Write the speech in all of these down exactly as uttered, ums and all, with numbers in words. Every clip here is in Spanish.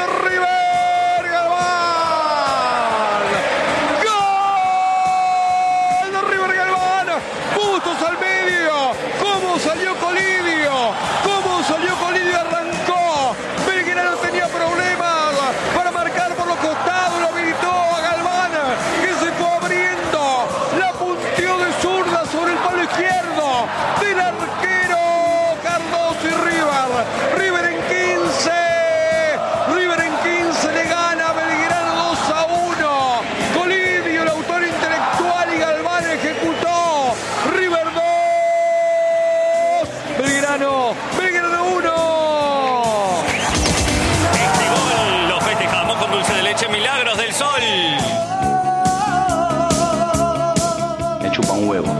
River, Galván. Gol de River Galván. Bustos al medio. ¿Cómo salió Colidio? ¿Cómo salió Colidio? Arrancó. Belgrano tenía problemas para marcar por los costados. Lo habilitó a Galván, que se fue abriendo. La punteó de zurda sobre el palo izquierdo del arquero Cardoso y River. River en quince. River en quince le gana a Belgrano dos a uno. Colidio, el autor intelectual, y Galván ejecutó. River dos. Belgrano. Belgrano uno. Este gol lo festejamos con dulce de leche Milagros del Sol. Me chupa un huevo.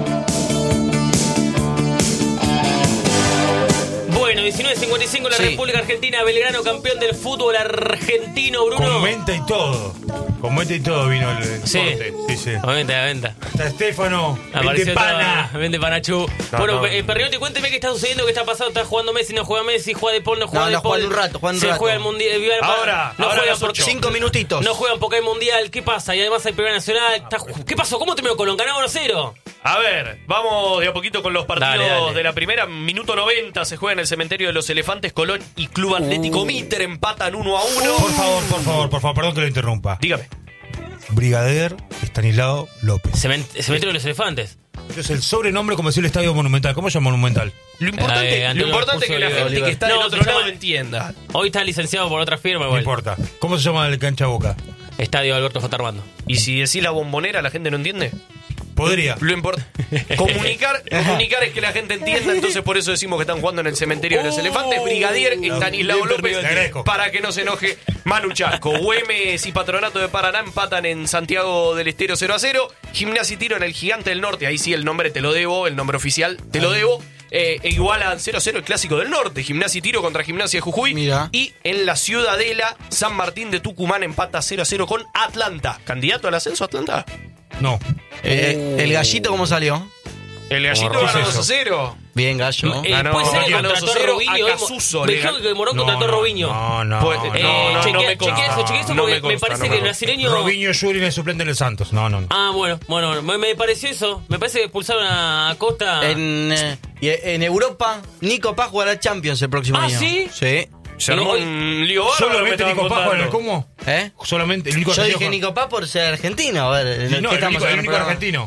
Bueno, diecinueve cincuenta y cinco la Sí. República Argentina, Belgrano campeón del fútbol argentino, Bruno. Con venta y todo. Con venta y todo vino el Sí. corte. Sí, sí. Con venta, de venta. Está Estefano, Apareció vende pana. toda- Vende Panachú. No, Bueno, no. eh, Perriotti, cuénteme qué está sucediendo, qué está pasando. Está jugando Messi, no juega Messi, juega De Paul, no juega No, De no, Paul. juega un rato, juega un Se rato. juega el Mundial. viva el- Ahora, no ahora juegan las por ocho. Cinco minutitos. No juegan porque hay Mundial. ¿Qué pasa? Y además hay Primera Nacional. Está- ¿Qué pasó? ¿Cómo terminó Colón? ¿Ganaba uno cero? A ver, vamos de a poquito con los partidos Dale, dale. de la primera. Minuto noventa se juega en el cementerio de los Elefantes. Colón y Club Atlético Mitre empatan uno a uno. Por favor, por favor, por favor, perdón que lo interrumpa. Dígame. Brigadier Estanislao López. Cement- Cementerio de los Elefantes. Es el sobrenombre como decía el Estadio Monumental. ¿Cómo se llama Monumental? Lo importante, Eh, lo Antonio importante es que la Vespucio, gente Oliver. que está No, del otro se lado llama- entienda. Hoy está licenciado por otra firma. No igual. importa. ¿Cómo se llama el cancha Boca? Estadio Alberto J. Armando. Y si decís la bombonera, la gente no entiende. Podría. Lo importante. Comunicar, comunicar es que la gente entienda, entonces por eso decimos que están jugando en el cementerio de los elefantes. Brigadier Estanislao bien, López, le agradezco. para que no se enoje Manu Chasco. Güemes y Patronato de Paraná empatan en Santiago del Estero cero a cero. Gimnasia y Tiro en el Gigante del Norte, ahí sí el nombre te lo debo, el nombre oficial te lo debo. Eh, e igualan cero a cero el Clásico del Norte, Gimnasia y Tiro contra Gimnasia de Jujuy. Mira. Y en la Ciudadela, San Martín de Tucumán empata cero a cero con Atlanta. ¿Candidato al ascenso Atlanta? No. Eh, ¿El gallito cómo salió? El Gallito ¿Qué es ganó eso? dos a cero. Bien, gallo. Eh, Ganó- puede ser que ganó contrató dos a a cero Robinho. a eh, Casuso, Me le dijeron ganó. que Morón No, contrató a no, Robinho. No, no. Pues, no. eh, Eh, no, no chequea, me consta. chequea eso, chequea eso, No porque me me, consta, parece no que me el consta. brasileño. Robinho Junior es suplente en el Santos. No, no, no. Ah, bueno, bueno, me, me pareció eso. Me parece que expulsaron a Costa. En, eh, y en Europa, Nico Paz jugará Champions el próximo Ah, año. ¿sí? Sí. Se armó Hoy- un lío bárbaro. me Solamente estaban Nico Paz juega en el contando. cómo. ¿Eh? Solamente el único Yo argentino dije juega- Nico Paz por ser argentino. A ver, Sí, ¿qué no, el estamos único, el en único programa? argentino.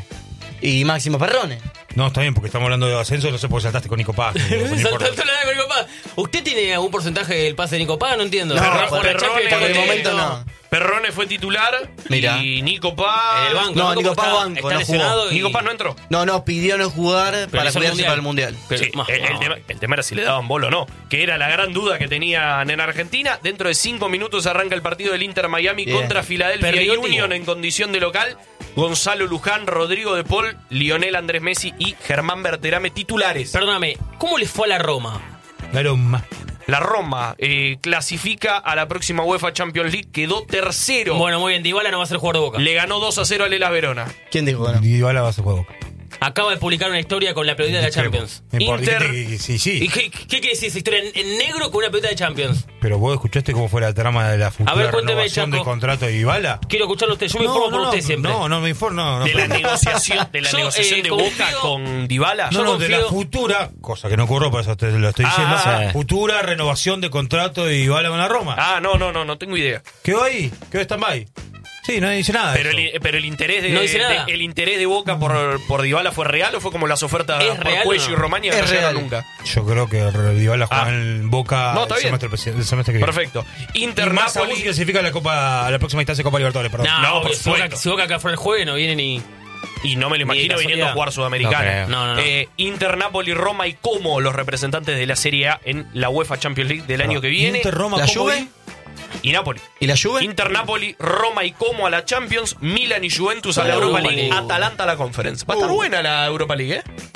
Y Máximo Perrone. No, está bien, porque estamos hablando de ascenso, no sé por qué saltaste con Nico Paz. No, no importa. Saltó la con Nico Paz. ¿Usted tiene algún porcentaje del pase de Nico Paz? No entiendo. No, ¿Va a por jugar la Perrone, Champions? Por el ¿Está momento contento? no. Perrone fue titular. Mira. Y Nico Paz. En el banco. No, ¿no? Nico Como Paz está- banco, está no lesionado jugó. y- Nico Paz no entró. No, no, pidió no jugar para hizo el cuidarse Mundial. para el Mundial. Pero- Sí, no, el, el no. tema, el tema era si le daban bola o no, que era la gran duda que tenían en Argentina. Dentro de cinco minutos arranca el partido del Inter Miami Bien. contra Philadelphia Perriotti. Union en condición de local. Gonzalo Luján, Rodrigo de Paul, Lionel Andrés Messi y Germán Berterame titulares. Perdóname, ¿cómo le fue a la Roma? Aroma. La Roma eh, clasifica a la próxima UEFA Champions League, quedó tercero. Bueno, muy bien, Dybala no va a ser jugador de Boca. Le ganó dos a cero al Elas Verona. ¿Quién dijo que no? Dybala va a ser juego. Acaba de publicar una historia con la pelotita de la Champions. Me importa, Inter- dijiste que- Sí, sí. ¿Y qué, qué quiere decir esa historia? En, en negro con una pelota de Champions. Pero vos escuchaste cómo fue la trama de la futura A ver, cuénteme, renovación Chaco. del contrato de Dybala. Quiero escucharlo a usted. Yo me informo por usted siempre. No, no me informo. No, no, De la no, negociación, de la Yo, negociación eh, de confío- Boca con Dybala. yo no, de la confío- futura, cosa que no ocurrió, por eso te lo estoy diciendo. Ah, futura renovación de contrato de Dybala con la Roma. Ah, no, no, no, no tengo idea. ¿Quedó ahí? ¿Quedó stand-by? Sí, no dice nada. de Pero eso. el, pero el interés de, No dice nada. de- el interés de Boca por, por Dybala fue real o fue como las ofertas ¿Es por real o Cuello no? y Romaña que Es no llegaron real. nunca? Yo creo que Dybala juega Ah. en Boca No, está el, bien. semestre, presi- el semestre que viene. Perfecto. Y Inter más aún Napoli. si clasifica a la Copa, a la próxima instancia de Copa Libertadores, perdón. No, No, por porque si Boca, supuesto. si Boca acá fuera el jueves no viene ni... Y no me lo Ni de imagino viniendo casualidad. a jugar No Sudamericana. creo. No, no, no. Eh, Inter, Napoli, Roma y como los representantes de la Serie A en la UEFA Champions League del año que viene. Inter, Roma, ¿La ¿cómo Juve? vi? Y Napoli. ¿Y la Juve? Inter, Napoli, Roma y como a la Champions, Milan y Juventus a la La Europa Europa League, League. Atalanta a la Conference. Va a estar buena la Europa League, ¿eh?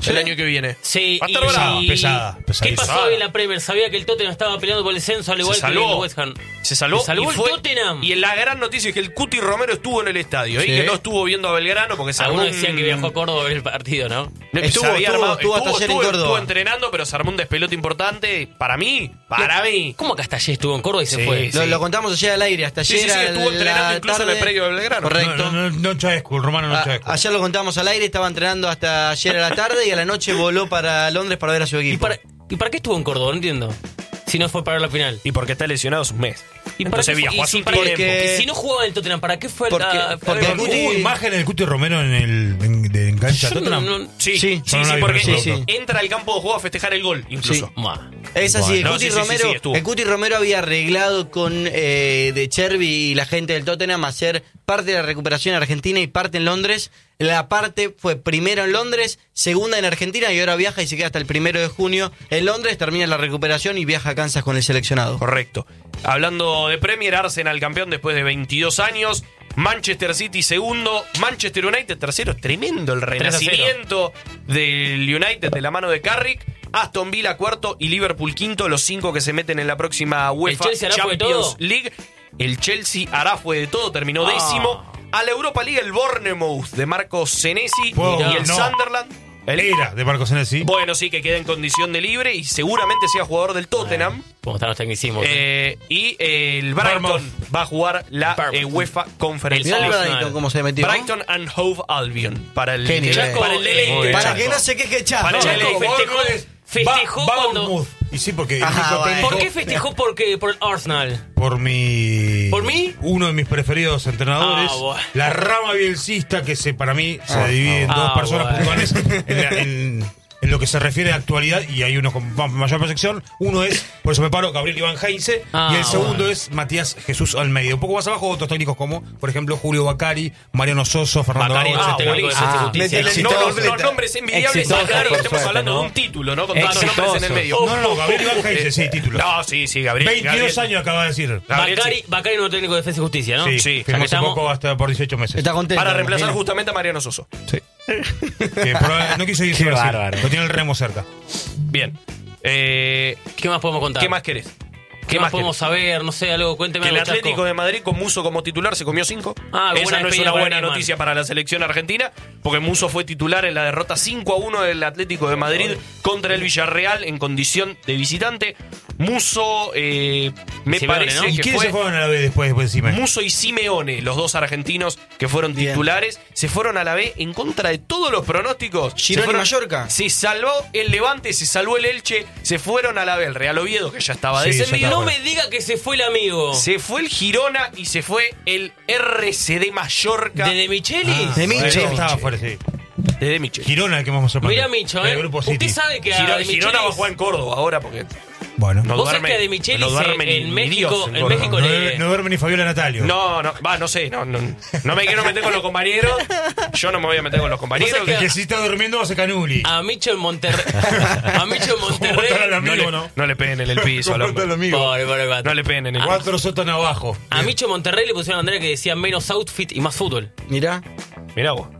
el año que viene. Sí, Va a estar y- bravo. y- Pesada, ¿Qué pesadísima. pasó hoy en la Premier? Sabía que el Tottenham estaba peleando por el descenso al igual Se que el salvó. West Ham. Se salvó, Se salvó y el fue- Tottenham. Y la gran noticia es que el Cuti Romero estuvo en el estadio, ¿eh? Sí. que no estuvo viendo a Belgrano porque se armó Algunos un- decían que viajó a Córdoba a ver el partido, ¿no? No, Estuvo, se había estuvo, armado- estuvo hasta ayer en estuvo- Córdoba. estuvo entrenando, pero se armó un despelote importante. Para mí, para mí. ¿Cómo que hasta ayer estuvo en Córdoba y se Sí, fue? sí. Lo, lo contamos ayer al aire, hasta Sí, ayer sí, sí, a estuvo la entrenando incluso en tarde. el predio de Belgrano. Correcto. No, no, no, no Chaescu, el romano no A- Chaescu. ayer lo contamos al aire, estaba entrenando hasta ayer a la tarde y a la noche voló para Londres para ver a su ¿Y equipo. para, ¿Y para qué estuvo en Córdoba? No entiendo. Si no fue para la final. Y porque está lesionado hace un mes. ¿Y para Entonces qué fue- viajó y hace si un para qué- tiempo. Porque- y si no jugaba en el Tottenham, ¿para qué fue Porque- a, a- porque a- el Cuti- ¿Hubo imagen del Cuti Romero en el en, de- en cancha de Yo no- Tottenham? no- Sí, Sí. sí, Yo no sí, la vi, porque pero sí, sí. entra al campo de juego a festejar el gol, incluso. Mua. Es así, el, Bueno, Cuti sí, sí, sí, Romero, sí, estuvo. el Cuti Romero había arreglado con eh, De Chervi y la gente del Tottenham hacer parte de la recuperación en Argentina y parte en Londres. La parte fue primero en Londres, segunda en Argentina y ahora viaja y se queda hasta el primero de junio en Londres, termina la recuperación y viaja a Kansas con el seleccionado. Correcto. Hablando de Premier, Arsenal campeón después de veintidós años. Manchester City segundo, Manchester United tercero. Tremendo el tres a cero. renacimiento del United de la mano de Carrick. Aston Villa cuarto y Liverpool quinto, los cinco que se meten en la próxima UEFA Chelsea hará fue de Champions todo. League. El Chelsea hará fue de todo, terminó Ah. décimo. A la Europa League el Bournemouth de Marcos Senesi Puedo- y el no. Sunderland. El- Era de Marcos Senesi. Bueno, sí, que queda en condición de libre y seguramente sea jugador del Tottenham. ¿Cómo están los tecnicismos? Eh, y eh, el Brighton Bournemouth. va a jugar la Bournemouth. eh, UEFA Conference Mirá el League. Arsenal. Brighton cómo se metió. Brighton and Hove Albion para el, Qué nivel. para el deleite. Muy bien. Para Chaco. que no se queje Chaco. Para el Chaco deleite. festejó, festejó Va- cuando... Bournemouth. Y sí, porque el Ajá, único bueno. técnico- ¿Por qué festejó porque, por el Arsenal? Por mi. ¿Por mí? Uno de mis preferidos entrenadores. Ah, bueno. La rama bielcista, que se, para mí se divide en Ah, dos personas bueno. puntuales en, la- en- en lo que se refiere a actualidad, y hay unos con más- mayor proyección. Uno es, por eso me paro, Gabriel Iván Heinze. Ah, y el segundo bueno. es Matías Jesús Almeida. Un poco más abajo, otros técnicos como, por ejemplo, Julio Bacari, Mariano Soso, Fernando Bacari, Gago, ah, etcétera. técnico de buenísimo. Defensa y Ah, Justicia. métele- No, Exitoso, los, los completa. nombres envidiables. Exitoso, Claro que por estamos suerte, hablando ¿no? de un título, ¿no? Con tantos Exitoso. nombres en el medio. No, no, Gabriel Iván Heinze, sí, título. No, sí, sí, Gabriel. veintidós Gabriel- años acaba de decir. Gabriel, Bacari, sí. Bacari nuevo técnico de Defensa y Justicia, ¿no? Sí, Sí, firmó ya que hace estamos- poco hasta por dieciocho meses. Está contento. Para reemplazar imagino. justamente a Mariano Soso. Sí. Que probablemente no quiso ir Qué a Brasil. bárbaro. Lo tiene el remo cerca. Bien. Eh, ¿Qué más podemos contar? ¿Qué más querés? ¿Qué, más podemos saber? No sé, algo, cuénteme Que el algo, Atlético Chaco. de Madrid con Muso como titular se comió cinco. Ah, buena Esa no es despedida una para buena Neymar. noticia para la selección argentina, porque Muso fue titular en la derrota cinco a uno del Atlético de Madrid contra el Villarreal en condición de visitante. Muso, eh, me Simeone, parece ¿no? ¿Y que quiénes fue se fueron a la B después, después de Cime? Muso y Simeone, los dos argentinos que fueron Bien. titulares, se fueron a la B en contra de todos los pronósticos. Girona Se y fueron- Mallorca. Se salvó el Levante, se salvó el Elche, se fueron a la B el Real Oviedo, que ya estaba Sí, ya descendido. No está. me diga que se fue el amigo. Se fue el Girona y se fue el R C D Mallorca ¿De De Michelis? De Bueno, Miche. estaba fuera, sí. de De Michel. Girona, el que vamos a sorprender. Mira, Micho, El ¿eh? grupo City. Usted sabe que a Giro- De Girona va a Michelis... jugar en Córdoba ahora porque Bueno. no Vos sabés duerme, que a De Michelis no duerme en- ni- en ni México- Dios en Córdoba. México No, le- no duerme ni Fabiola Natalio. No, no, va, no sé, no, no, no me quiero meter con los compañeros. Yo no me voy a meter con los compañeros. Vos sabés El que si está durmiendo hace Canuli. A Micho en Monterrey... a Micho en Contar al Monterrey... amigo, no, le, ¿no? no le peguen en el piso al Contar al hombre. amigo. Pobre, pobre gato. No le peguen en el piso. Cuatro sótanos abajo. A Micho en Monterrey le pusieron a Andrea que decía menos outfit y más fútbol. Mirá. Mirá vos.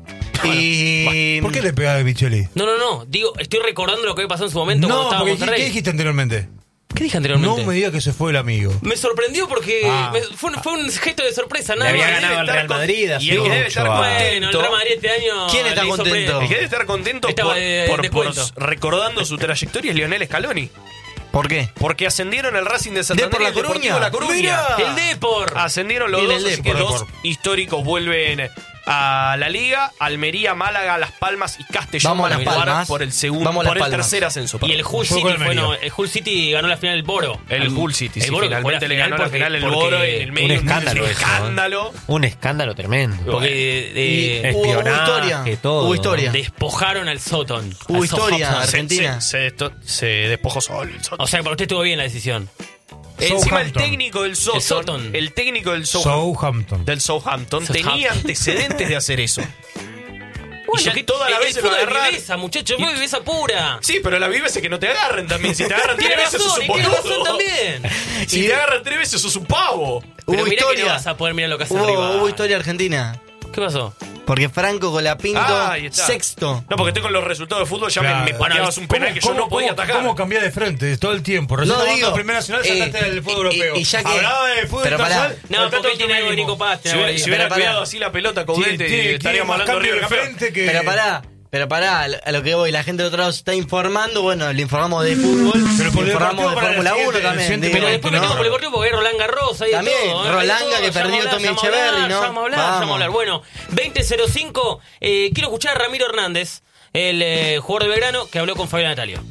Y. ¿Por qué le pegaba a Micheli? No, no, no. Digo, estoy recordando lo que pasó en su momento cuando No, estaba en porque ¿qué, Monterrey. ¿qué dijiste anteriormente? ¿Qué dije anteriormente? No me diga que se fue el amigo. Me sorprendió porque Ah. me- fue, un, fue un gesto de sorpresa. Le Nada había más. ganado al estar Real con- Madrid y hace el que debe mucho, estar ah. Bueno, el contento. Real Madrid este año... ¿Quién está le hizo contento? pre- El que debe estar contento Estaba por, de- por- de por descuento. recordando su trayectoria es Lionel Scaloni. ¿Por qué? Porque ascendieron el Racing de Santander ¿Depor y La el Deportivo Coruña? La Coruña. Mirá. El Depor. Ascendieron los Viene dos, el así que Depor, dos Depor. históricos vuelven a la Liga. Almería, Málaga, Las Palmas y Castellón Vamos a van a Las jugar Palmas. por el segundo, Vamos a Las por el Palmas. tercer ascenso. Y el perdón. Hull Yo City, con el bueno, Almería. el Hull City ganó la final del Boro. El Hull City, El sí, Boro que finalmente fue le la ganó la porque- final el porque- Boro en el medio. un escándalo Un eso, ¿eh? escándalo. Un escándalo tremendo. Porque Y eh, hubo, hubo espionaje, historia. todo. Hubo historia. despojaron al Soton. Hubo al historia. Southampton. Argentina. Se, se, se desto- se despojó solo. el Southampton. O sea, para usted estuvo bien la decisión. Encima el Southampton. técnico del El Southampton, Southampton. el técnico del Southampton, Southampton. del Southampton Southampton. tenía antecedentes de hacer eso. Bueno, ya que toda la el vez se lo fútbol es agarraron. viveza, muchachos, fue viveza pura. Sí, pero la viveza es que no te agarren también. Si te agarran tres Tiene veces sos razón, un y tiene razón boludo. también. Si te agarran tres veces sos un pavo. Pero Hubo mirá que no historia. vas a poder mirar lo que hace Hubo, arriba. hubo historia argentina. ¿Qué pasó? Porque Franco Colapinto, Ah, ahí está. sexto. No, porque estoy con los resultados de fútbol, ya Claro. me, me pateabas un penal que yo no podía cómo, atajar. ¿Cómo cambiar de frente todo el tiempo? Recién No, no, digo, digo, Primera Nacional, eh, sacaste del fútbol y- europeo. y ya que- Hablaba de fútbol pero pará. internacional. No, falta porque todo tiene algo de mismo. Nico Paz. Si hubiera, si hubiera Pero pará. cuidado así la pelota, Tiene- Coudet, tiene- tiene estaríamos más hablando de cambio River de campeón. frente que... Pero pará, pero pará, a lo que voy, la gente del otro lado se está informando, bueno, le informamos de fútbol, Pero por le el informamos deportivo de para Fórmula el uno siguiente- también. el siguiente digo, Pero después ¿no? metemos por el deportivo porque hay Roland Garros, hay de También, todo. ¿eh? Hay de Rolanga, todo, que ya perdió vamos a Tommy hablar, ya vamos a Echeverry, hablar, ¿no? ya vamos a hablar, ya vamos a hablar. Vamos. Bueno, veinte cero cinco, eh, quiero escuchar a Ramiro Hernández, el eh, jugador de Belgrano, que habló con Fabián Natalio.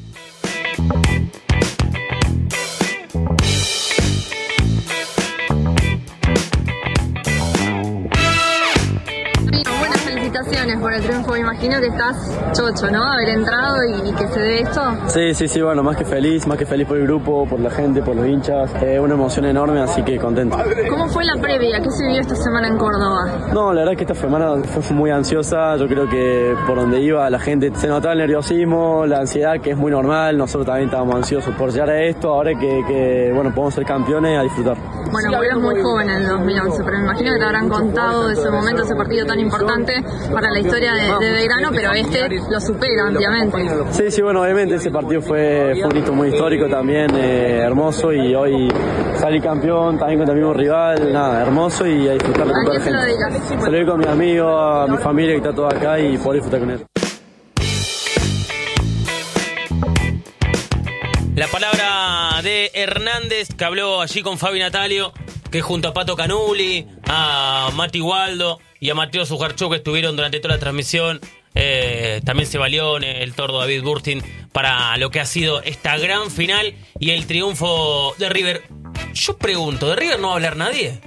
Buenas felicitaciones por el triunfo. Me imagino que estás chocho, ¿no? Haber entrado y, y que se dé esto. Sí, sí, sí, bueno, más que feliz, más que feliz por el grupo, por la gente, por los hinchas. Eh, una emoción enorme, así que contento. ¿Cómo fue la previa? ¿Qué se vio esta semana en Córdoba? No, la verdad es que esta semana fue muy ansiosa. Yo creo que por donde iba la gente se notaba el nerviosismo, la ansiedad, que es muy normal. Nosotros también estábamos ansiosos por llegar a esto. Ahora que, que bueno, podemos ser campeones, a disfrutar. Bueno, vos eras muy joven en el dos mil once, pero me imagino que te habrán contado de ese momento, ese partido tan importante para la historia de, de Belgrano, pero este lo supera ampliamente. Sí, sí, bueno, obviamente ese partido fue, fue un hito muy histórico también, eh, hermoso, y hoy salí campeón también contra el mismo rival, nada, hermoso, y a disfrutarlo con ¿A toda quién se la lo gente. dedicas? Se lo doy con mis amigos, a mi familia que está toda acá y poder disfrutar con él. La palabra de Hernández, que habló allí con Fabi Natalio, que junto a Pato Canuli, a Mati Waldo y a Mateo Sujarchuk, que estuvieron durante toda la transmisión. Eh, también se valió el tordo David Burtin para lo que ha sido esta gran final y el triunfo de River. Yo pregunto, ¿de River no va a hablar nadie?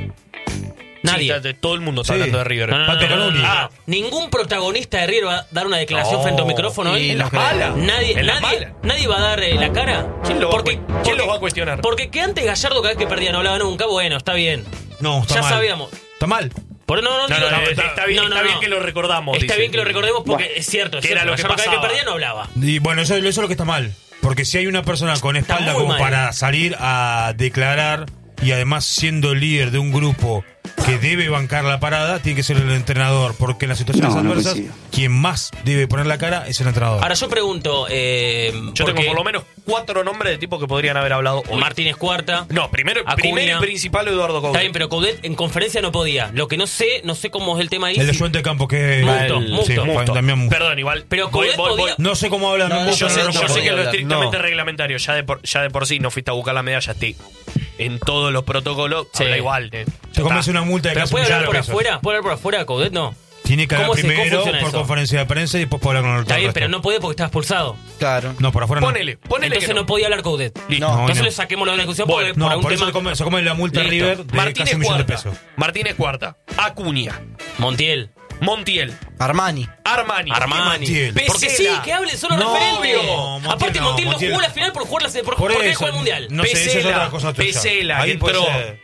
Nadie. Sí, de- todo el mundo está Sí. hablando de River. No, no, no, Pato no, no, Canuli. no. Ah, Ningún protagonista de River va a dar una declaración No. frente a un micrófono hoy. Y en la no creo. mala. Nadie, En la nadie, mala. nadie va a dar eh, la cara. ¿Quién lo va a porque, cu- quién porque- lo va a cuestionar? Porque que antes Gallardo cada vez que perdía no hablaba nunca, bueno, está bien. No, está Ya mal. sabíamos. Está mal. Por, no, no, No, digo- no, no, está, está bien, no, no, está bien no. que lo recordamos. Está dice. bien que lo recordemos porque es cierto. Es Que era cierto, lo que Gallardo cada vez que pasaba. perdía no hablaba. Y bueno, eso, eso es lo que está mal. Porque si hay una persona con espalda muy como mal. para salir a declarar y además siendo el líder de un grupo que debe bancar la parada, tiene que ser el entrenador. Porque en las situaciones No, no adversas, coincido. quien más debe poner la cara es el entrenador. Ahora yo pregunto. Eh, Yo porque tengo por lo menos cuatro nombres de tipos que podrían haber hablado hoy. Martínez Cuarta. No, primero, Acuña. primero y principal Eduardo Coudet. Está bien, pero Coudet en conferencia no podía. Lo que no sé, no sé cómo es el tema ahí. el de si- Fuente de Campo, que Musto, el- Musto. sí, Juan Musto. Damián Musto. Perdón, igual. Pero voy, Coudet voy, voy. podía- No sé cómo hablan. No, no, no, Yo sé, no, yo no sé podía que lo hablar. estrictamente No. reglamentario, ya de, por, ya de por sí no fuiste a buscar la medalla, te en todos los protocolos, Sí. habla igual. eh. Se comienza una multa de Pero casi puede un hablar millón por de pesos. afuera, puede hablar por afuera, Coudet no. Tiene que hablar ¿Cómo se- cómo primero funciona por eso? conferencia de prensa y después puede hablar con el Está bien, resto. pero no podía porque estaba expulsado. Claro. No, por afuera no. Ponele, ponele Entonces que no. no. podía hablar Coudet. Listo. No, Entonces no. le saquemos la discusión Bueno, porque No, por un por eso tema... se come, se come la multa Listo. River de casi Martínez un millón de Cuarta. pesos. Martínez Cuarta. Acuña. Montiel. Montiel. Armani. Armani. Armani. Montiel. Pesela. Porque sí, que hablen solo No, referentes. Montiel Aparte, no, Montiel no Montiel- jugó la final por jugar la, por, Por porque eso, jugó el mundial. No sé, eso es Pesela, otra cosa tuya. Pesela, Ahí que puede entró. ser.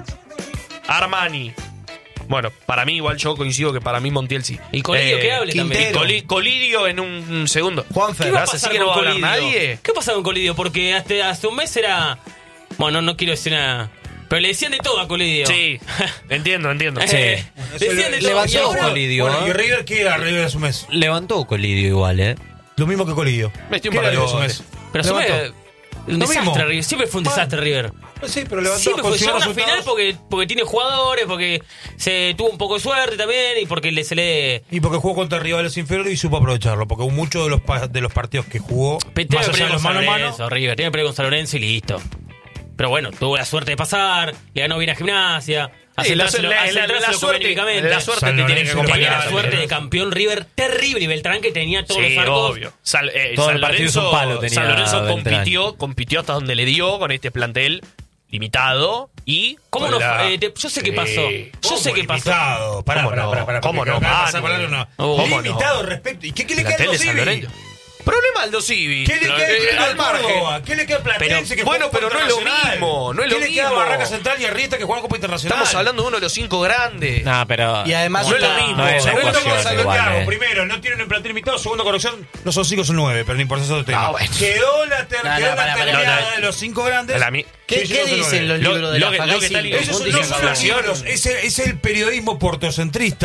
Armani. Bueno, para mí igual yo coincido que para mí Montiel sí. Y Colidio que hable Quintero. también. Y Coli- Colidio en un segundo. Juanfer. ¿Qué va a ¿Vas a pasar decir que no con va a hablar Colidio? nadie? ¿Qué pasa con Colidio? Porque hasta hace un mes era... Bueno, no quiero decir nada... Pero le decían de todo a Colidio. Sí, entiendo, entiendo. Eh, Sí. decían de Eso todo. le- Y ahora- Colidio, Bueno, ¿eh? ¿y River qué era River hace un mes? Levantó Colidio igual, ¿eh? Lo mismo que Colidio. Metió un ¿Qué par era de River hace un goles. mes? Pero se Levantó. ve... Un Lo desastre, mismo. River. Siempre fue un desastre, River. Sí, pero levantó. Siempre fue consiguió llegar a la resultados. final porque, porque tiene jugadores, porque se tuvo un poco de suerte también y porque le, se le... Y porque jugó contra rivales inferiores y supo aprovecharlo. Porque muchos de los, pa- de los partidos que jugó, Tiene más que allá pelear de con los San mano a mano, Lorenzo, River. Tiene que pelear con San Lorenzo y listo. Pero bueno, tuvo la suerte de pasar, le ganó bien a Gimnasia. A Sí, la, Central se lo- la- a la- Central la se lo comió suerte, anímicamente. la suerte San te tiene que Lorenzo lo Tenía acompañar. la Lorenzo. suerte de campeón River terrible y Beltrán que tenía todos Sí, los arcos. obvio. Sal- eh, Todo San el partido es un Lorenzo, palo tenía San Lorenzo Beltrán. compitió, compitió hasta donde le dio con este plantel limitado y ¿Cómo con no? la- eh, te- yo sé qué Sí. pasó. Yo ¿Cómo sé qué pasó. limitado? Pará, ¿Cómo pará, no? pará, pará, ¿Cómo porque no, acá Manu? esa palabra no. Oh, ¿cómo Limitado respecto. ¿Y qué, qué le la queda a tele los San Civi? Lorenzo. Problema Aldo Civi. ¿Qué le Lo- queda eh, al al margen. Córdoba? ¿Qué le queda a Platense Pero- que bueno, juega pero Copa no es lo Internacional? mismo, no es lo ¿Qué le queda a mismo. Barraca Central y a Rieta que juegan Copa Internacional? Estamos hablando de uno de los cinco grandes. No, pero... Y además No es lo está- mismo. No es la Segundo con ecuación Santiago, igual, eh. primero, no tienen un plantel limitado. Segundo, corrección, no son cinco, son nueve, pero no importa, eso es otro tema. Ah, bueno. Quedó la, ter No, no, quedó la pará, pará, terminada pará. de los cinco grandes. La mi- ¿Qué, Sí, sí, qué no son dicen nueve. los libros Lo- de lo la que- lo Fagay que está Silva? ligado- Esos son, Punto y no son los inflación. libros, es el, es el periodismo portocentrista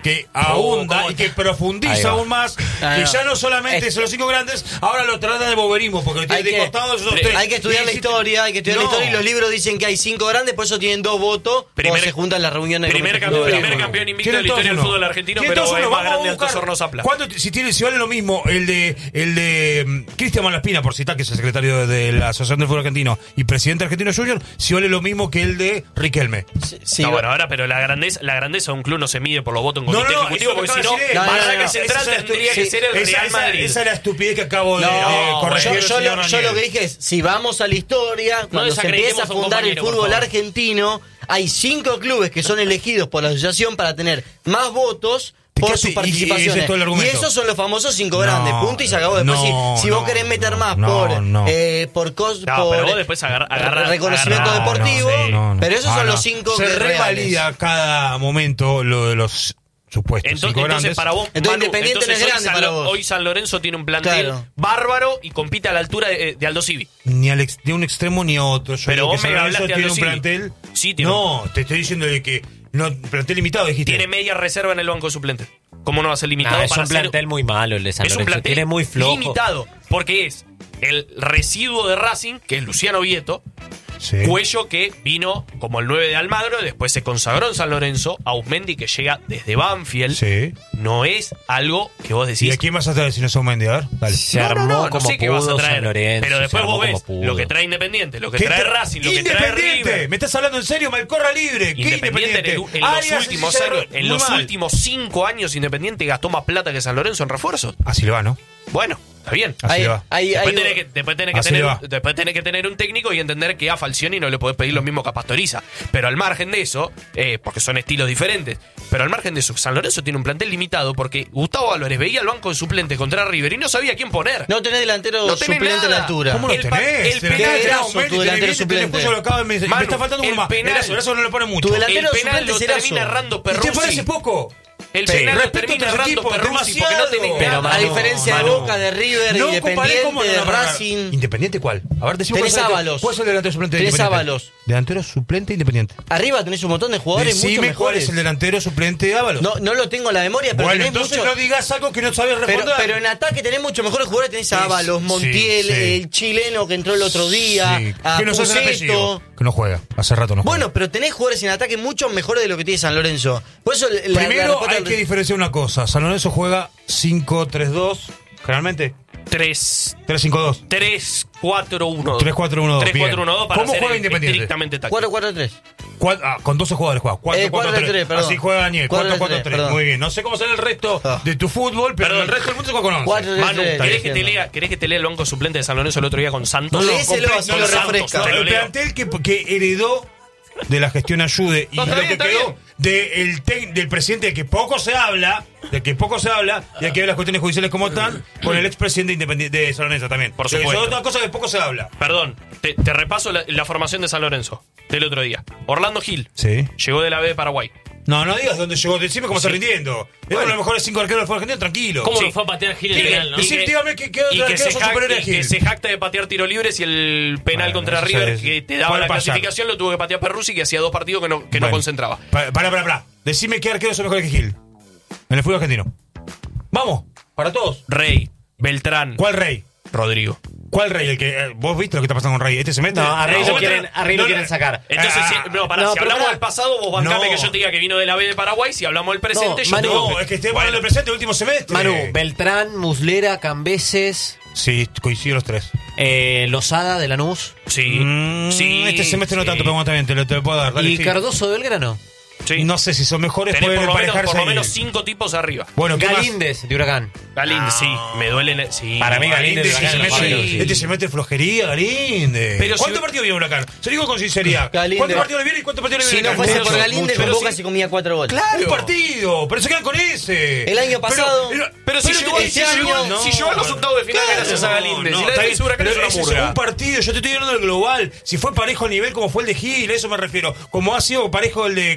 que ahonda ¿cómo y que profundiza Ahí va. aún más, Ah, que no. ya no solamente Es- son los cinco grandes, ahora lo trata de boberismo, porque lo Hay tiene de que, costado esos Pre- tres. hay que estudiar Y la si- historia, hay que estudiar No. la historia y los libros dicen que hay cinco grandes, por eso tienen dos votos Primer- cuando se juntan las reuniones de Primer, comité campeón, ejecutivo. primer campeón invicto de Tienen la historia todos del uno. fútbol argentino, Tienen pero todos es uno. más Vamos a grande Altos buscar. Hornos Zapla. ¿Cuánto, si, tiene, si vale lo mismo el de el de mm, Cristian Malaspina, por citar, que es el secretario de la Asociación del Fútbol Argentino y presidente argentino Junior, si vale lo mismo que el de Riquelme? Sí, sí, no, va- bueno, ahora, pero la grandeza, la grandeza de un club no se mide por los votos en No, comité no, no, ejecutivo, eso porque que si no, acaba de decir él. No, no, Barraca no, no. Central Esa es la tendría que estupidez. ser el Esa- Real esa- Madrid. Esa es la estupidez que acabo de, No, de corregir. yo, el yo señor lo, yo Daniel. lo que dije es, si vamos a la historia, cuando se desacreditemos empieza a a un fundar el compañero, por fútbol favor. argentino, hay cinco clubes que son elegidos por la asociación para tener más votos Te por quedaste- sus y- y participaciones. ese es todo el Y, argumento. esos son los famosos cinco No, grandes, punto y se acabó. Después, no, si, si vos no, querés meter no, más no, por, no. eh, por, cos, No, por pero vos eh, después agarra- agarra- reconocimiento agarra- deportivo, no, sí. No, no. pero esos Ah, son no. los cinco Se que revalida reales. cada momento lo de los supuestos Entonces, cinco entonces grandes. para vos, Entonces, Manu, Independiente entonces no es hoy grande San para Lo- vos. hoy San Lorenzo tiene un plantel Claro. bárbaro y compite a la altura de, de Aldo Civi. Ni al ex- de un extremo ni a otro. Yo Pero digo que vos me San Lorenzo hablaste de tiene Aldo un Civi. plantel. Sí, tiene No, te estoy diciendo de que no, plantel limitado, dijiste. Tiene media reserva en el banco de suplentes. ¿Cómo no va a ser limitado? Nah, es para un ser- plantel muy malo el de San es un Lorenzo. plantel Tiene muy flojo. limitado, porque es el residuo de Racing, que es Luciano Vieto, Sí. Cuello, que vino como el nueve de Almagro, después se consagró en San Lorenzo, Auzmendi, que llega desde Banfield. Sí. No es algo que vos ¿Y decís. a quién vas a traer si no son Mendy? A ver, dale. Se No, no, armó no, no como sé qué vas a pudo traer. San Lorenzo. Pero se después armó vos ves como pudo. lo que trae Independiente, lo que ¿Qué trae te- Racing, lo que trae Independiente. River. ¿Me estás hablando en serio? Malcorra libre. ¿Qué Independiente, Independiente? en, el- en los Arias, últimos ese años, cerro- en muy los mal. últimos cinco años Independiente gastó más plata que San Lorenzo en refuerzos. Así le va, ¿no? Bueno, está bien. Así Hay- le va. hay- Después hay- tenés que, después tenés que Así tener, le va. después tenés que tener un técnico y entender que a Falcioni no le podés pedir lo mismo que a Pastoriza. Pero al margen de eso, eh, porque son estilos diferentes, pero al margen de eso, San Lorenzo tiene un plantel limitado porque Gustavo Álvarez veía el banco de suplentes contra River y no sabía quién poner. No tenés delantero No tenés suplente a la nada. altura. ¿Cómo lo El pa- tenés? el Tenés penal- que Erazo, un Mendy, tu delantero tenés Vieto, tenés suplente. Cuello, lo acaba de- me, me Manu, está faltando el uno más. penal- Erazo, Erazo no le pone mucho. Tu delantero El penal suplente lo es Erazo. termina errando ¿Y Perruzzi. te parece poco? El Sí, penal lo respeto termina a tus errando equipos, Perruzzi porque no demasiado. tenés Pero, nada. A Manu, diferencia de Manu. Boca, de River, No, Independiente, comparé cómo- de no, no, no, no. Racing. ¿Independiente cuál? A ver, decime Tenés cuál es el- Ábalos. ¿Cuál es el delantero suplente de Tenés Independiente? Ábalos. Delantero suplente Independiente. Arriba tenés un montón de jugadores mucho Decime cuál mejores. es el delantero suplente de Ábalos. No, no lo tengo en la memoria, pero Bueno, tenés entonces mucho. no digas algo que no sabes Pero, responder. pero en ataque tenés muchos mejores jugadores. Tenés a Sí, Ábalos, sí, Montiel, sí. el chileno que entró el otro día, Sí. a Que no sabe el Puceto. apellido. Que no juega. Hace rato no juega. Bueno, pero tenés jugadores en ataque mucho mejores de lo que tiene San Lorenzo. Por eso la- la Primero respuesta hay al- que diferenciar una cosa. San Lorenzo juega cinco tres dos, generalmente. tres tres cinco dos. tres cuatro uno tres cuatro uno dos. tres cuatro uno dos para ¿Cómo ser juega Independiente? estrictamente táctico. cuatro cuatro tres. Cuat- ah, con doce jugadores juega. cuatro Eh, cuatro tres. cuatro tres, perdón. Así juega Daniel. cuatro cuatro cuatro tres, tres. perdón. Muy bien. No sé cómo será el resto Ah. de tu fútbol, pero Perdón. el resto del mundo se juega con once. cuatro tres, Manu, tres, ¿querés que, te entiendo. lea, ¿querés que te lea el banco suplente de San Lorenzo el otro día con Santos? No, léeselo, Con así lo Santos, refresca. te lo el leo. plantel que, que heredó de la gestión Ayude y No, está lo bien, que está quedó bien. de el tec- del presidente de que poco se habla, de que poco se habla, y hay que ver las cuestiones judiciales como están, con el expresidente independiente de San Lorenzo también. Por O sea, que supuesto. son otras cosas que poco se habla. Perdón, te, te repaso la, la formación de San Lorenzo del otro día. Orlando Gil Sí. llegó de la B de Paraguay. No, no digas dónde llegó, decime cómo Sí. está rindiendo. Es uno de los mejores cinco arqueros del fútbol argentino, tranquilo. ¿Cómo Sí. lo fue a patear Gil Y el que- penal, no? y Decime, que- dígame que, que y otros que, se arqueros son jac- superiores a y que Gil. se jacta de patear tiro libres y el penal Bueno, contra eso River es- que te daba puede la pasar. clasificación lo tuvo que patear Perruzzi que hacía dos partidos que no, que no Bueno. concentraba. Pa- Pará, pará, pará. Decime qué arqueros son mejores que Gil en el fútbol argentino. Vamos, para todos. Rey, Beltrán, ¿Cuál Rey? Rodrigo. ¿Cuál Rey? El que eh, vos viste lo que está pasando con Rey. Este se mete. No, a Rey se lo mete- quieren, a Rey lo no, quieren no. sacar. Entonces, Ah. si, no, pará, No, si pero hablamos pará. del pasado, vos bancame No. que yo te diga que vino de la B de Paraguay. Si hablamos del presente, No, yo Manu, tengo No, que- es que esté Bueno, hablando del presente, último semestre. Manu, Beltrán, Muslera, Cambeses, Sí, coincido los tres. eh, Lozada de Lanús Sí, Mm, sí. Este semestre no sí. tanto, pero bueno, también te lo, te lo puedo dar. Dale, y sí. Cardoso de Belgrano. Sí. No sé si son mejores, Tenés pueden por lo, menos, emparejarse por lo ahí. menos cinco tipos arriba. Bueno, ¿qué más? Galíndez de Huracán. Galíndez, sí, me duele. Sí. Para mí Galíndez Galíndez, de se Huracán. mete- no, sí. Este se mete flojería, Galíndez. Pero ¿Cuántos si- partidos viene Huracán? Se lo digo con sinceridad. Galíndez. ¿Cuántos partidos le viene y cuántos partidos le Si viene? no fuese Mucho, por Galíndez, mucho. con Pero Boca si- se comía cuatro goles. Un partido, pero se quedan con ese. El año pasado- Pero, Pero si llegó, este si llegó- año- si llegó a los octavos de final gracias a Galíndez. No, Si la está defensa bien, Huracán es pero una ese es murga. un partido, yo te estoy hablando del global. Si fue parejo a nivel como fue el de Gil, a eso me refiero. Como ha sido parejo el de Cambeses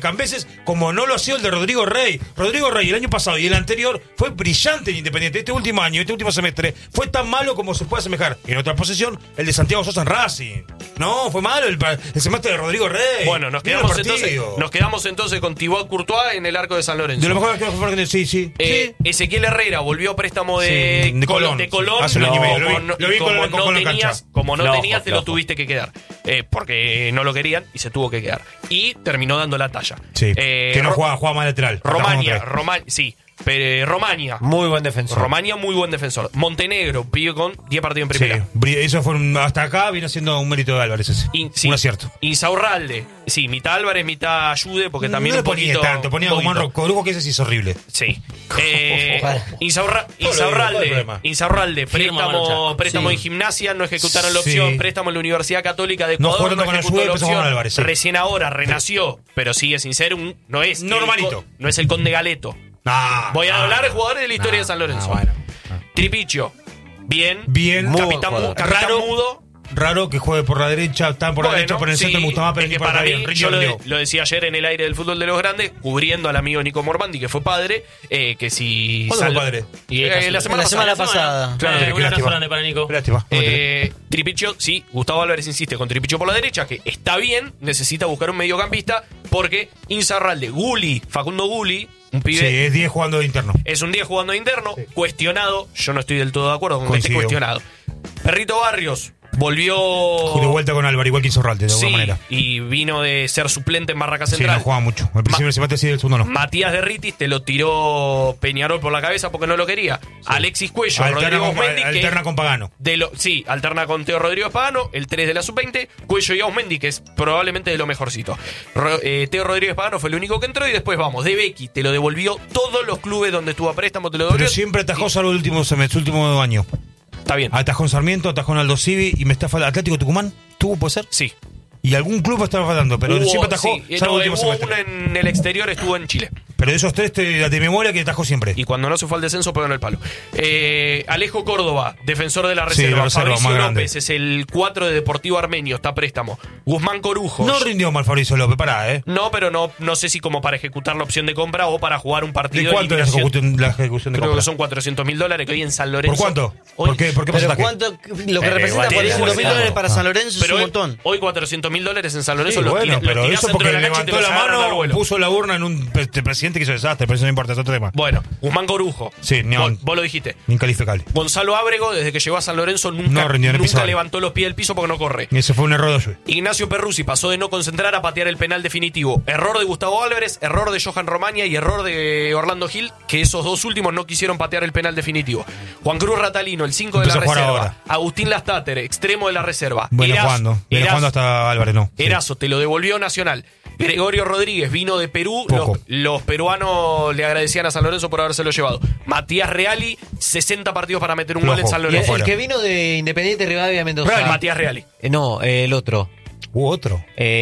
goles como no lo ha sido el de Rodrigo Rey. Rodrigo Rey el año pasado y el anterior fue brillante en Independiente. Este último año, este último semestre, fue tan malo como se puede asemejar. En otra posesión, el de Santiago Sosa en Racing. No, fue malo el, el semestre de Rodrigo Rey. Bueno, nos Mira quedamos, el entonces, nos quedamos entonces con Thibaut Courtois en el arco de San Lorenzo. De lo mejor que fue, sí, sí. Eh, sí. Ezequiel Herrera volvió a préstamo de, sí, de Colón. De Colón. Hace un año y medio. Lo vi, como no, lo vi como con, no con tenías, como no Flojo, tenías te flojo. lo tuviste que quedar. Eh, porque no lo querían y se tuvo que quedar. Y terminó dando la talla. Sí, eh, que no Ro- juega, juega más lateral. Romania, Roma, sí. Pero Romania. Muy buen defensor. Romania, muy buen defensor. Montenegro, pibe con diez partidos en primera. Sí, eso fue un- hasta acá viene siendo un mérito de Álvarez ese. In- sí. Un acierto. Insaurralde. Sí, mitad Álvarez, mitad Ayude, porque también no un le ponía poquito. tanto, ponía un como poquito. Corujo, que ese sí es horrible. Sí. Eh, Insaurra- ¿cuál es el Insaurralde, problema? Insaurralde, Firma, préstamo, Manucha. préstamo Sí. en gimnasia, no ejecutaron la Sí. opción, préstamo en la Universidad Católica de No Ecuador, jugando no con la ejecutó Juve, la empezó con opción. Álvarez, sí. Recién ahora renació, pero sigue sin ser un, no es el Normalito. co- no es el Conde Galeto. Nah, Voy a nah, hablar de jugadores de la historia nah, de San Lorenzo. nah, bueno. Tripicho, bien, Bien. Muy capitán, buen mu- jugador. capitán Raro. mudo. Raro que juegue por la derecha, están por la Bueno, derecha, por el sí, centro me gusta más, pero es que no importa, para bien. mí, Rindió, yo lo, rindió. lo decía ayer en el aire del fútbol de los grandes, cubriendo al amigo Nico Mormandi, que fue padre, eh, que si... ¿Cuándo fue Sal- padre? Y Eh, casi- la semana La semana pasada. pasada. Claro, Eh, qué un abrazo lástima. grande para Nico. Lástima. Eh, Tripicho, sí, Gustavo Álvarez insiste con Tripicho por la derecha, que está bien, necesita buscar un mediocampista, porque Insaurralde, Guli, Facundo Guli, un pibe... Sí, es diez jugando de interno. Es un día jugando de interno, cuestionado. Yo no estoy del todo de acuerdo con que esté Coincido. cuestionado. Perrito Barrios volvió. De vuelta con Álvaro, igual que Insaurralde, de Sí, alguna manera. y vino de ser suplente en Barraca Sí, Central. no juega mucho. El principio se mate así, el segundo no. Matías de Ritis te lo tiró Peñarol por la cabeza porque no lo quería. Alexis Cuello, Alterna Rodrigo con, Osmendi, que alterna con Pagano. de lo, sí, alterna con Teo Rodríguez Pagano, el tres de la sub veinte, Cuello y Osmendi, que es probablemente de lo mejorcito. Ro- eh, Teo Rodríguez Pagano fue el único que entró y después vamos, De Becky te lo devolvió todos los clubes donde estuvo a préstamo, te lo devolvió. Pero siempre atajó salvo el último semestre, el último año. Está bien. Atajó en Sarmiento, atajó en Aldo Civi y me está faltando. ¿Atlético Tucumán? ¿Tuvo, puede ser? Sí. Y algún club estaba faltando, pero Hubo- siempre atajó sí, salvo no, el último hubo semestre. uno en el exterior, estuvo en Chile. Pero de esos tres te, de memoria que atajó siempre. Y cuando no se fue al descenso, pegó en el palo. Eh, Alejo Córdoba, defensor de la Sí, reserva. la reserva, Fabricio más grande. López es el cuatro de Deportivo Armenio, está a préstamo. Guzmán Corujo. No rindió mal Fabricio López, pará, ¿eh? No, pero no, no sé si como para ejecutar la opción de compra o para jugar un partido ¿De cuánto es la eliminación. ejecución, la ejecución de Creo compra? que son cuatrocientos mil dólares que hoy en San Lorenzo. ¿Por cuánto? Hoy, ¿Por qué, por qué Pero porcentaje? cuánto, lo que Eh, representa igual tiene cuatrocientos mil buen dólares para dato. San Lorenzo es Pero un hoy, montón. hoy cuatrocientos mil dólares en San Lorenzo Sí, los bueno, tira- los pero tirás eso dentro porque de la cancha y te levantó los la agarran al mano, vuelo. puso la urna en un pre- presidente que hizo desastre, pero eso no importa, es otro tema. Bueno, Guzmán Corujo. Sí, ni vos, aún. vos lo dijiste. Incalificable. Gonzalo Ábrego, desde que llegó a San Lorenzo, nunca, No rindió en el nunca piso. levantó los pies del piso porque no corre. Y ese fue un error de Ayude. Ignacio Perruzzi pasó de no concentrar a patear el penal definitivo. Error de Gustavo Álvarez, error de Johan Romagna y error de Orlando Gil, que esos dos últimos no quisieron patear el penal definitivo. Juan Cruz Ratalino, el cinco de la Empezó a jugar reserva. ahora. Agustín Lastater, extremo de la reserva. Bueno, Erazo- jugando. Viene Erazo- jugando hasta Álvarez, no. Sí. Erazo, te lo devolvió Nacional. Gregorio Rodríguez vino de Perú. Los, Poco. los peruanos le agradecían a San Lorenzo por habérselo llevado. Matías Reali, sesenta partidos para meter un Flojo. gol en San Y el, Lorenzo. el que vino de Independiente Rivadavia Mendoza. Matías Reali. Eh, no, eh, el otro. U otro.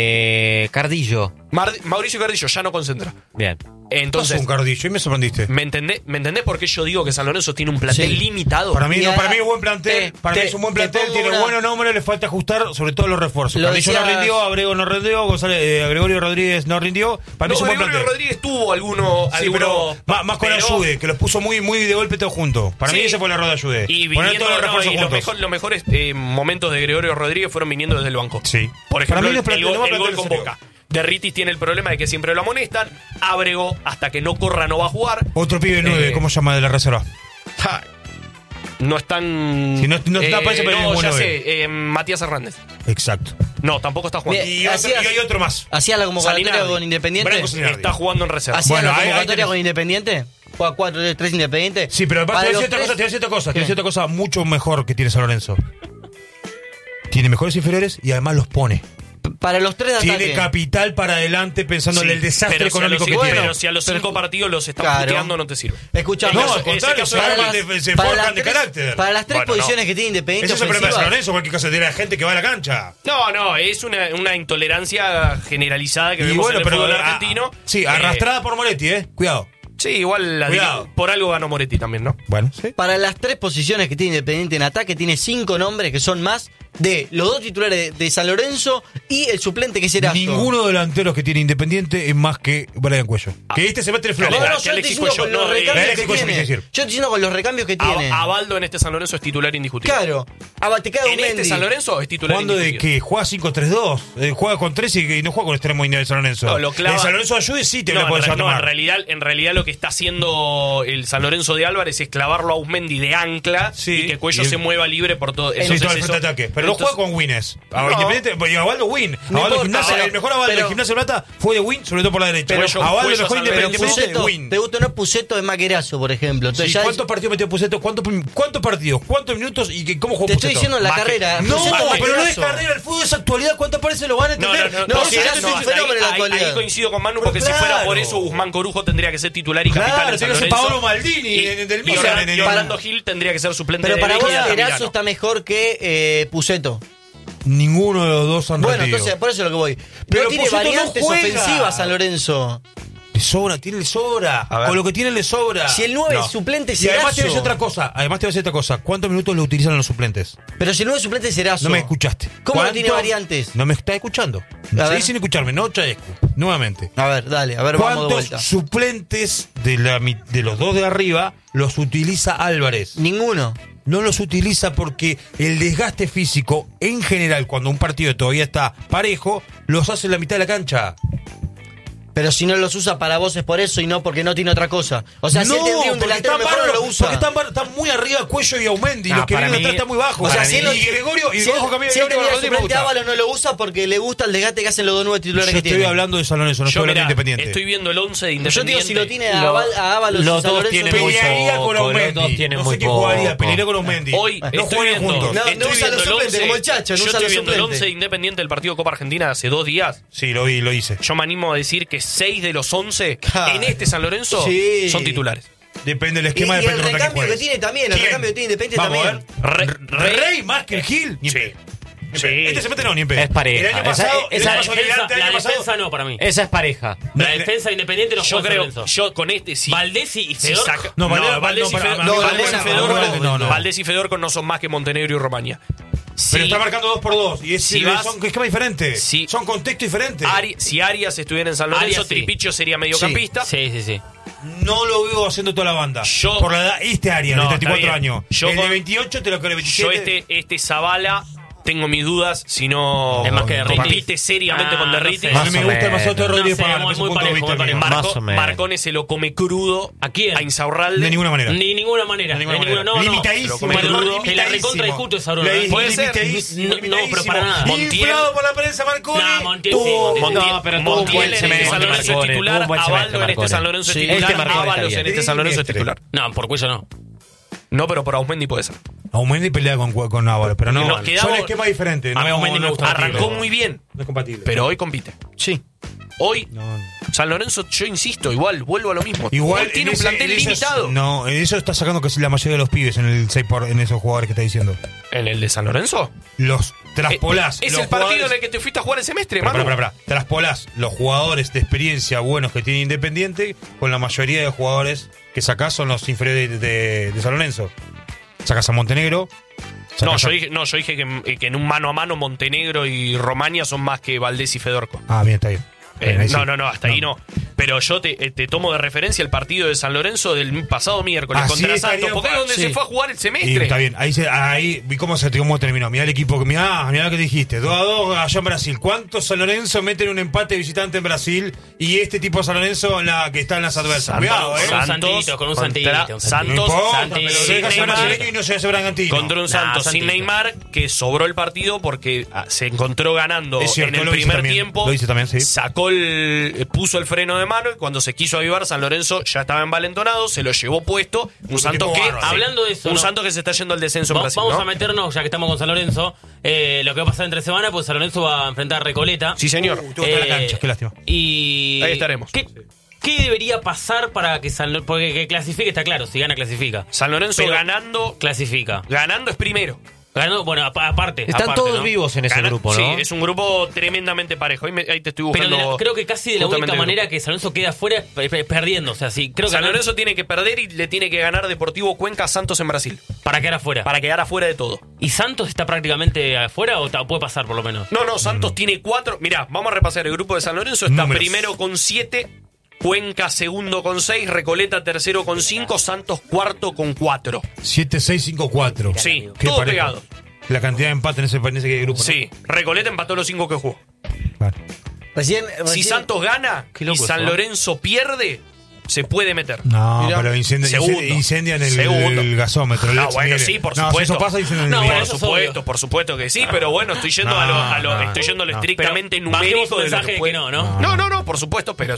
Eh, Cardillo. Mar- Mauricio Cardillo ya no concentra. Bien. Entonces, un cardillo y me sorprendiste. ¿me entendés, ¿me entendés por qué yo digo que San Lorenzo tiene un plantel Sí. limitado? Para mí, no, Mira, para mí es buen plantel. te- para mí te- es un buen te plantel, pongo tiene una- buenos nombres, le falta ajustar, sobre todo los refuerzos. Lo Cardillo no decías- rindió, Abrego no rindió, González, eh, Gregorio Rodríguez no rindió. Para mí No, es un buen Gregorio plantel. Rodríguez tuvo alguno, Sí, alguno- pero más, más con pero- Ayude, que los puso muy, muy de golpe todos juntos. Para Sí. mí ese fue el error de Ayude. Y Poner viniendo, todos los no, refuerzos y los, juntos. mejor- los mejores eh, momentos de Gregorio Rodríguez fueron viniendo desde el banco. Sí. Por ejemplo, Para mí el, no es plantel, el gol, no va a el gol plantel con serio. Boca. Derritis tiene el problema de que siempre lo amonestan. Ábrego, hasta que no corra, no va a jugar. Otro pibe nueve, Eh, ¿cómo se llama de la reserva? Ja, No están. Si no- no está, parece, pero no, es ya bueno, sé, eh, Matías Hernández. Exacto. No, tampoco está jugando. Bien. Y, otro- hacías- y hay otro más. ¿Hacías la convocatoria Salinardi. con Independiente? Branco Salinardi. Está jugando en reserva. ¿Hacías Bueno, la ahí- ahí convocatoria tenés- con Independiente? Juega cuatro tres Independiente. Sí, pero Para aparte te voy a los decir otra tres- cosa, te voy a decir otra cosa, te voy a ¿Qué? decir otra cosa mucho mejor que tiene San Lorenzo. Tiene mejores inferiores y además los pone. Para los tres de Tiene ataque. capital para adelante pensando Sí, en el desastre pero si a los económico que cinco- tiene. Pero si a los cinco partidos los están Claro. puteando, no te sirve. Escuchame. No, caso- al ese contrario, caso se de forjan Armas- de, se para forjan las de tres- carácter. Para las tres Bueno, no. posiciones que tiene Independiente Ese es el problema de San ofensivas, Lorenzo, cualquier cosa tiene la gente que va a la cancha. No, no, es una, una intolerancia generalizada que Y vemos bueno, en el pero fútbol ah, argentino. sí, Eh, arrastrada por Moretti, eh. Cuidado. Sí, igual la Cuidado. por algo ganó Moretti también, ¿no? Bueno, sí. para las tres posiciones que tiene Independiente en ataque, tiene cinco nombres que son más de los dos titulares de San Lorenzo y el suplente que es Erazo. Ninguno de los delanteros que tiene Independiente es más que Brian Cuello. Que este se mete el No, flojo. no, yo estoy diciendo con los recambios que tiene. Yo estoy diciendo con los recambios que tiene. A, Abaldo en este San Lorenzo es titular indiscutible. Claro. Ah, te queda un En este Mendy. San Lorenzo es titular ¿Cuándo de indiscutible. qué? ¿Juega cinco tres dos? Eh, ¿Juega con tres y, y no juega con extremo de San Lorenzo? No, lo clava- El San Lorenzo ayude sí te No, lo puedes en, re- no, tomar. en realidad, en realidad lo que está haciendo el San Lorenzo de Álvarez es clavarlo a Usmendi de ancla Sí, y que Cuello y el- se mueva libre por todo. Sí, Entonces todo el eso- frente de ataque. Pero no entonces- juega con Wines. A No. Independiente, y Abaldo Win. No Abaldo importa, Gimnasia, pero- el mejor Abaldo pero- de Gimnasia Plata fue de Win, sobre todo por la derecha. Pero yo- Abaldo el Cuello mejor San Pero Lorenzo- Independiente de Puceto, Win. te gusta o no, Puceto es Maquerazo, por ejemplo. Entonces Sí, ya ¿cuántos partidos metió Puceto? ¿Cuántos, ¿Cuántos partidos? ¿Cuántos minutos? ¿Y que- cómo jugó te estoy Puceto? diciendo en la Más que- carrera. No, Puceto pero no es Maquerazo. carrera, el fútbol es actualidad. ¿Cuántas veces lo van a No, entender? no, no, No, no, si sí, Erazo no, es un ahí- fenómeno en la ahí- actualidad. ahí coincido con Manu Pero porque si fuera claro. por eso Guzmán Corujo tendría que ser titular y Claro, capitán en San tiene que ser Lorenzo. Paolo Maldini Y- en- del y Milan, Orlando- en el- y Orlando Gil tendría que ser suplente Pero de para derecha vos y Erazo Altamirano. está mejor que eh, Puceto. Ninguno de los dos han Bueno, rendido. entonces por eso es lo que voy. Pero, Pero tiene Puceto no variantes juega. ofensivas San Lorenzo. Le sobra, tiene le sobra. A ver. Con lo que tiene le sobra. Si el nueve es suplente, Y además Erazo. te voy a decir otra cosa. Además te voy a decir otra cosa. ¿Cuántos minutos lo utilizan los suplentes? Pero si el nueve suplente es Erazo. No me escuchaste. ¿Cómo no ¿Cuánto? tiene variantes? No me estás escuchando. ver. Seguís sin escucharme, no Chaescu. Nuevamente. A ver, dale, a ver, vamos de ¿Cuántos vuelta. suplentes de, la, mi- de los dos de arriba los utiliza Álvarez? Ninguno. No los utiliza porque el desgaste físico, en general, cuando un partido todavía está parejo, los hace en la mitad de la cancha. Pero si no los usa para vos es por eso y no porque no tiene otra cosa. O sea, si no, él tendría un porque delantero están mejor no bárbaros, lo usa. porque están, bar- están muy arriba Cuello y Aumendi. No, los que para vienen mí- atrás están muy bajos. O sea, para si mí- él no- y Gregorio, y si él- ojo que a mí si él Gregorio tenía Rodríguez me suplente gusta. Ábalos no lo usa porque le gusta el desgaste que hacen los dos nueve titulares Yo que estoy tiene. hablando de San Lorenzo, no estoy Yo, hablando de mirá, Independiente. estoy viendo el once de Yo Independiente. digo, si lo tiene a, Lo- Abal- a Ábalos y los San dos Lorenzo, tienen no muy usa. Pelearía con poco, los Aumendi. dos tienen No muy sé qué jugaría, poco. pelearía con Aumendi. Hoy no estoy juegan viendo, juntos. No, estoy no usa viendo los el suplentes, once. como el Chacho, no Yo usa estoy los viendo el suplentes. once de Independiente del partido Copa Argentina hace dos días. Sí, lo vi, lo hice. Yo me animo a decir que seis de los once Claro. en este San Lorenzo Sí. son titulares. Depende del Y, esquema, y el depende de contra quién recambio que juegues. tiene también, el ¿Quién? recambio que tiene Independiente Vamos también. a ver. Re- Rey, Rey- más que el Gil. Ni en Sí. pedo. Ni en Sí. pedo. Este se mete no, ni en pedo. Es pareja. El año Esa- pasado, el esa año La pasado, defensa, el año la pasado- defensa no, para mí. Esa es pareja. La No, defensa independiente no Yo juega San creo, Lorenzo. yo con este sí. Valdés y si Fedor. saca- No, no, Valdés- Valdés y no, Fedor- para- no, no, Valdés y no, Fedor no, con- no, no. Valdés y Fedor con no son más que Montenegro y Romaña. Pero Sí. está marcando dos por dos. Y es, Si vas- son esquemas diferentes. Sí. Son contextos diferentes. Ari- si Arias estuviera en San Lorenzo, Arias, sí. Tripicho sería mediocampista. Sí, sí, sí. No lo veo haciendo toda la banda. Yo- por la edad, este área, No, de treinta y cuatro está bien. años. Yo el con- de veintiocho te lo creo de Yo veintisiete. este, este Zavala tengo mis dudas si no Es más que Derritis. compite seriamente Ah, con no Derritis. sé. A mí Más me o gusta el menos. Mazote de Rodríguez No sé, Pagano, muy- que es un muy punto de parejo, vista muy mío. parejo. Marco- Más o menos. Marcone se lo come crudo ¿A quién? a Insaurralde. De ninguna manera. Ni ninguna manera. De ninguna de ninguna, manera. no, no. Limitadísimo. Pero Bueno, crudo, te la recontra discuto esa broma. Le- ¿eh? Puede ser. limitadísimo, No, no, pero limitadísimo. para nada. Montiel- Inflado por la prensa Marconi. No, Montiel Tuvo- sí, Montiel. Montiel, No, pero tuvo un Montiel buen en este semestre, San Lorenzo es Marcone, titular, tuvo un buen semestre, Abaldo en este Marcone. San Lorenzo es Sí, titular, este Marcone está Ábalos en bien. este San Lorenzo es Trimestre. titular. No, por cuello no. No, pero por Ausmendi puede ser. Aumendi pelea con, con Ábalos, pero no. Nos quedamos- Son esquemas diferentes. A mí no, Aumendi me no es gusta. compatible. Arrancó muy bien, No es compatible. pero hoy compite. Sí. Hoy, No, no. San Lorenzo, yo insisto, igual, vuelvo a lo mismo. Igual Hoy tiene en un ese- plantel en esos- limitado. No, en eso está sacando casi la mayoría de los pibes en el seis por, en esos jugadores que está diciendo. ¿En el de San Lorenzo? Los traspolás. Eh, Es los el partido jugadores- en el que te fuiste a jugar el semestre, Pará, Manu. pará, pará, pará. Traspolás los jugadores de experiencia buenos que tiene Independiente con la mayoría de jugadores que sacás son los inferiores de, de- de San Lorenzo. Sacás a Montenegro. No sacás yo, a- dije, no, yo dije que, que en un mano a mano Montenegro y Romaña son más que Valdés y Fedorco. Ah, bien, está bien. Eh, Bien, ahí no, sí. no, no, hasta ahí no. Pero yo te, eh, te tomo de referencia el partido de San Lorenzo del pasado miércoles Así contra estaría Santos, porque es pa- donde sí. se fue a jugar el Y semestre. está bien, ahí, se, ahí vi cómo se cómo terminó. Mirá el equipo que mirá, mirá lo que dijiste. dos a dos allá en Brasil. ¿Cuántos San Lorenzo meten un empate visitante en Brasil? Y este tipo de San Lorenzo en la que está en las adversas. Santos, Cuidado, eh. Con un Santos santito, con un contra santito, un No Santos, importa, Santi, pero sí, deja ser Neymar, brasileño y no se hace bragantino. contra un Nah, Santos sin Santito. Neymar que sobró el partido porque ah, se encontró ganando Es cierto, en el lo hice primer también, tiempo. lo hice también, sí. Sacó el, eh, puso el freno de mano y cuando se quiso avivar San Lorenzo ya estaba envalentonado, se lo llevó puesto. Un Un Santos tipo que bárbaro. Hablando de eso, un ¿no? Santos que se está yendo al descenso en Va- Brasil, vamos ¿no? a meternos, ya que estamos con San Lorenzo, eh, lo que va a pasar entre semana, pues San Lorenzo va a enfrentar a Recoleta. Sí, señor. Uh, tengo que estar en la cancha, qué lástima. Y Ahí estaremos. ¿Qué, qué debería pasar para que San Lorenzo, porque que clasifique está claro, si gana clasifica. San Lorenzo Pero- ganando, Clasifica. ganando es primero. Ganó, bueno, ap- aparte. Están aparte, todos ¿no? vivos en ese Gana- grupo, ¿no? Sí, es un grupo tremendamente parejo. Ahí, me- ahí te estoy Pero buscando. de la- creo que casi de la única justamente el manera grupo. que San Lorenzo queda fuera es pe- pe- perdiendo. O sea, sí, creo que San no- Lorenzo tiene que perder y le tiene que ganar Deportivo Cuenca a Santos en Brasil. para quedar afuera. Para quedar afuera de todo. ¿Y Santos está prácticamente afuera o ta- puede pasar por lo menos? No, no, Santos tiene cuatro. Mirá, vamos a repasar. El grupo de San Lorenzo está Números. primero con siete, Cuenca segundo con seis, Recoleta tercero con cinco, Santos cuarto con cuatro. siete seis cinco cuatro. Sí, Qué todo parejo. pegado. La cantidad de empate en ese, en ese grupo. ¿no? Sí, Recoleta empató los cinco que jugó. Claro. Recién, Si recién- Santos gana Qué y loco San eso, ¿eh? Lorenzo pierde, se puede meter. No, Mirá. pero incendia- Segundo. incendia- incendian el, Segundo. el gasómetro. el No, ex bueno, Miele. sí, por No, supuesto. si eso pasa, incendian el No, Miele. bueno, Por eso es supuesto, obvio. por supuesto que sí, pero bueno, estoy yendo No, a lo, a lo- no, estoy yendo a lo no. estrictamente Pero bajemos numérico un de lo mensaje que de puede. que no, ¿no? No, no, no, por supuesto, pero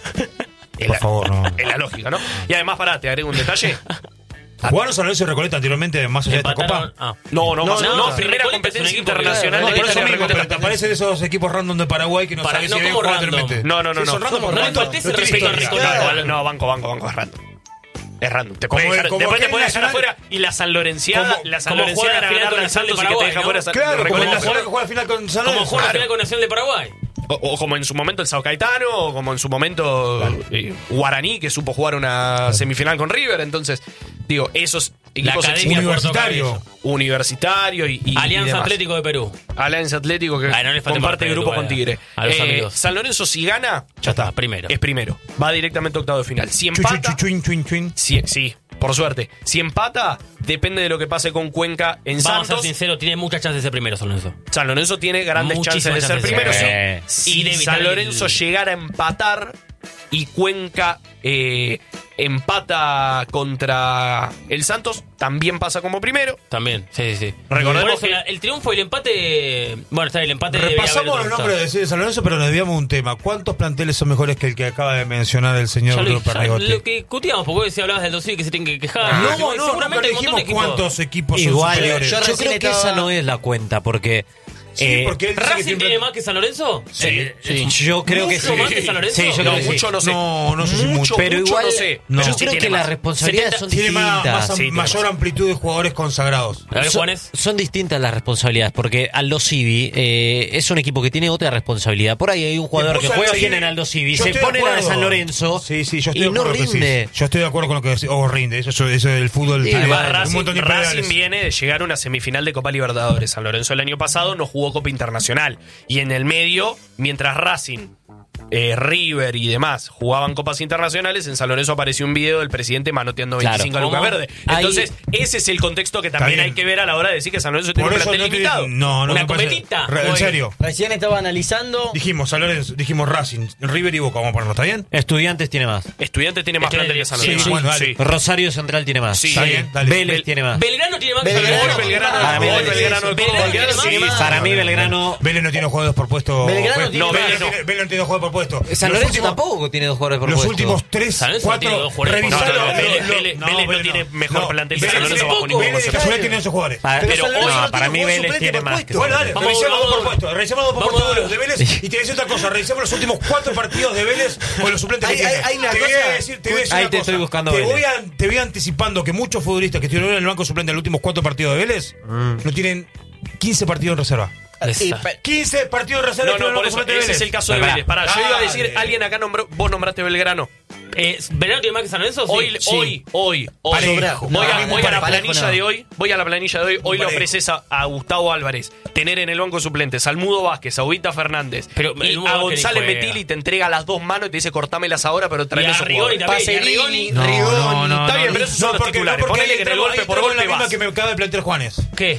es Por la, favor, no. es la lógica, ¿no? Y además, pará, te agrego un detalle. ¿Jugaron San Lorenzo y Recoleta anteriormente más allá de esta Empataron- copa? ah. No, no, No, más- no, no, no, primera Recoleta es un competencia equipo internacional No, de por eso Recoleta. mismo, pero te aparecen esos equipos random de Paraguay que no Para- sabes no si bien como juegan random. anteriormente. No, no, no, Sí, no. son random No, por no random. faltes No el tiene respeto al historia. Recoleta. No, no, banco, banco, banco, es random. Es random. Te Como puede el- dejar, como después te aquel puede dejar Nacional- afuera y la San Lorenciada, Como- la San como Lorenciada juega la final ganarle con al Santos y que te Nacional de deja Paraguay, fuera. Claro, como el Recoleta. Nacional que juega la final con San Como Lorenzo. juega la Claro. final con Nacional de Paraguay. O, o como en su momento el Sao Caetano, o como en su momento eh, Guaraní, que supo jugar una semifinal con River. Entonces, digo, esos La equipos Academia Universitario. Puerto Cabello. universitario y, y- y Alianza demás. Atlético de Perú. Alianza Atlético que Ay, no le falten comparte respeto, grupo con vaya. Tigre. A los Eh, amigos. San Lorenzo si gana, Ya está, primero. es primero. Va directamente a octavo de final. Si Chu, chu, empata, chu, chuin, chuin, chuin. si- sí, por suerte. Si empata, depende de lo que pase con Cuenca en Vamos a ser Santos. sinceros, tiene muchas chances de ser primero San Lorenzo. San Lorenzo tiene grandes Muchísimas chances de ser chances, primero. sí. sí. Y Si de evitar San Lorenzo el- llegara a empatar y Cuenca eh, empata contra el Santos, también pasa como primero. También, sí, sí, sí. Recordemos Por eso, que- la- el triunfo y el empate. Bueno, está bien, el empate. debería haber Repasamos otro los nombres resultado. de San Lorenzo, pero nos desviamos un tema. ¿Cuántos planteles son mejores que el que acaba de mencionar el señor Ya lo, Bruno ya Pernegotti? lo que discutíamos, porque hoy si hablabas del dos que se tienen que quejar. No, Porque no, no, seguramente hay un montón dijimos de equipos. cuántos equipos son Igual, superiores. yo, recién creo que estaba- esa no es la cuenta, porque... Sí, eh, porque él dice que ¿Racing siempre- tiene más que San Lorenzo? Sí, Eh, sí. Yo creo que ¿Mucho sí. más que San Lorenzo? Sí, yo No, creo que sí. mucho no sé. No, no sé si mucho. Pero mucho igual, no sé. No. yo Pero sí creo tiene que más. las responsabilidades son Tiene más, distintas. más- Sí, tiene mayor más. amplitud de jugadores consagrados. A ver, Son, Juanes. son distintas las responsabilidades, porque Aldo Civi eh, es un equipo que tiene otra responsabilidad. Por ahí hay un jugador que Después, juega sí, bien en Aldo Civi, yo se estoy de pone la de acuerdo. San Lorenzo Sí, sí, yo estoy y de no acuerdo con lo que rinde. decís. Yo estoy de acuerdo con lo que decís. O rinde. Eso, eso, eso del fútbol Sí, tiene va, un Racing, montón de Racing imperiales. viene de llegar a una semifinal de Copa Libertadores. San Lorenzo el año pasado no jugó Copa Internacional. Y en el medio, mientras Racing, eh, River y demás jugaban Copas Internacionales, en San Lorenzo apareció un video del presidente manoteando Claro. veinticinco a Lucas ¿Cómo? Verde. Ahí- Entonces, ese es el contexto que también bien. hay que ver a la hora de decir que San Lorenzo tiene Por un eso plantel no te- limitado. No, no. Una me parece- cometita. Re- En Oye. serio. Recién estaba analizando. Dijimos San Lorenzo, dijimos Racing, River y Boca. Vamos a ponerlo, ¿está bien? Estudiantes tiene más. Estudiantes tiene más Estudiantes, plantel que San sí, Lorenzo. bueno, dale. Rosario Central tiene más. Sí. Está bien, dale. Vélez Bel- tiene más. Belgrano tiene más que San Belgrano. Lorenzo. Hoy Belgrano, Para mí hoy Belgrano. Belgrano, Belgrano Belgrano tiene tiene más. más. Para mí Belgrano... Vélez no tiene jugadores por puesto. Belgrano Pues- tiene No, más. Vélez no. Vélez no tiene jugadores por puesto. San Los Lorenzo últimos- tampoco tiene dos jugadores por Los puesto. últimos tres, San Lorenzo cuatro. tiene dos jugadores por revisalo. puesto. No, no, Lo- Vélez- lo- Vélez- Vélez no tiene mejor plantel que San Lorenzo Vélez- bajo ningún Vélez de concepto. casualidad tiene once jugadores. Para, Pero pero, hoy no, no para tiene mí jugador Vélez suplente tiene por más. puesto. que Bueno, dale, Vamos, revisemos vamos, dos por puesto. Revisemos dos por vamos, puesto de los de vamos. Vélez. Y te voy a decir otra cosa. Revisemos los últimos cuatro partidos de Vélez con los suplentes Hay- que tiene. hay- hay una te voy cosa- a decir, te voy a decir Ahí una te cosa. estoy buscando te Vélez. voy, a, te voy anticipando que muchos futbolistas que estuvieron en el banco suplente en los últimos cuatro partidos de Vélez no tienen quince partidos en reserva. Y Esa. pe- quince partidos de reserva. No, no, estuvieron en por el eso, banco suplente de ese es Vélez. el caso de Pará. Vélez. Pará, yo iba a decir, Dale. alguien acá nombró, vos nombraste Belgrano. Eh, ¿Belgrano tiene más que San Lorenzo? Sí. Hoy, Sí. hoy, hoy, hoy. Parejo. Voy, a, No, voy a la parejo planilla no. de hoy. Voy a la planilla de hoy. Hoy le parejo. ofreces a, a Gustavo Álvarez tener en el banco suplente a Almudo Vázquez, a Ubita Fernández Pero y el Mudo a Vázquez González ni juega. Metili te entrega las dos manos y te dice cortámelas ahora, pero Y traeme a esos Rigoni jugadores. también. y a Pacerini, Rigoni. No, Rigoni. no, no, Está no, bien, no. pero esos son los porque- titulares. porque Ponele ahí que en el entramos- golpe ahí por entramos en golpe la misma vas. que me acaba de plantear Juanes. ¿Qué?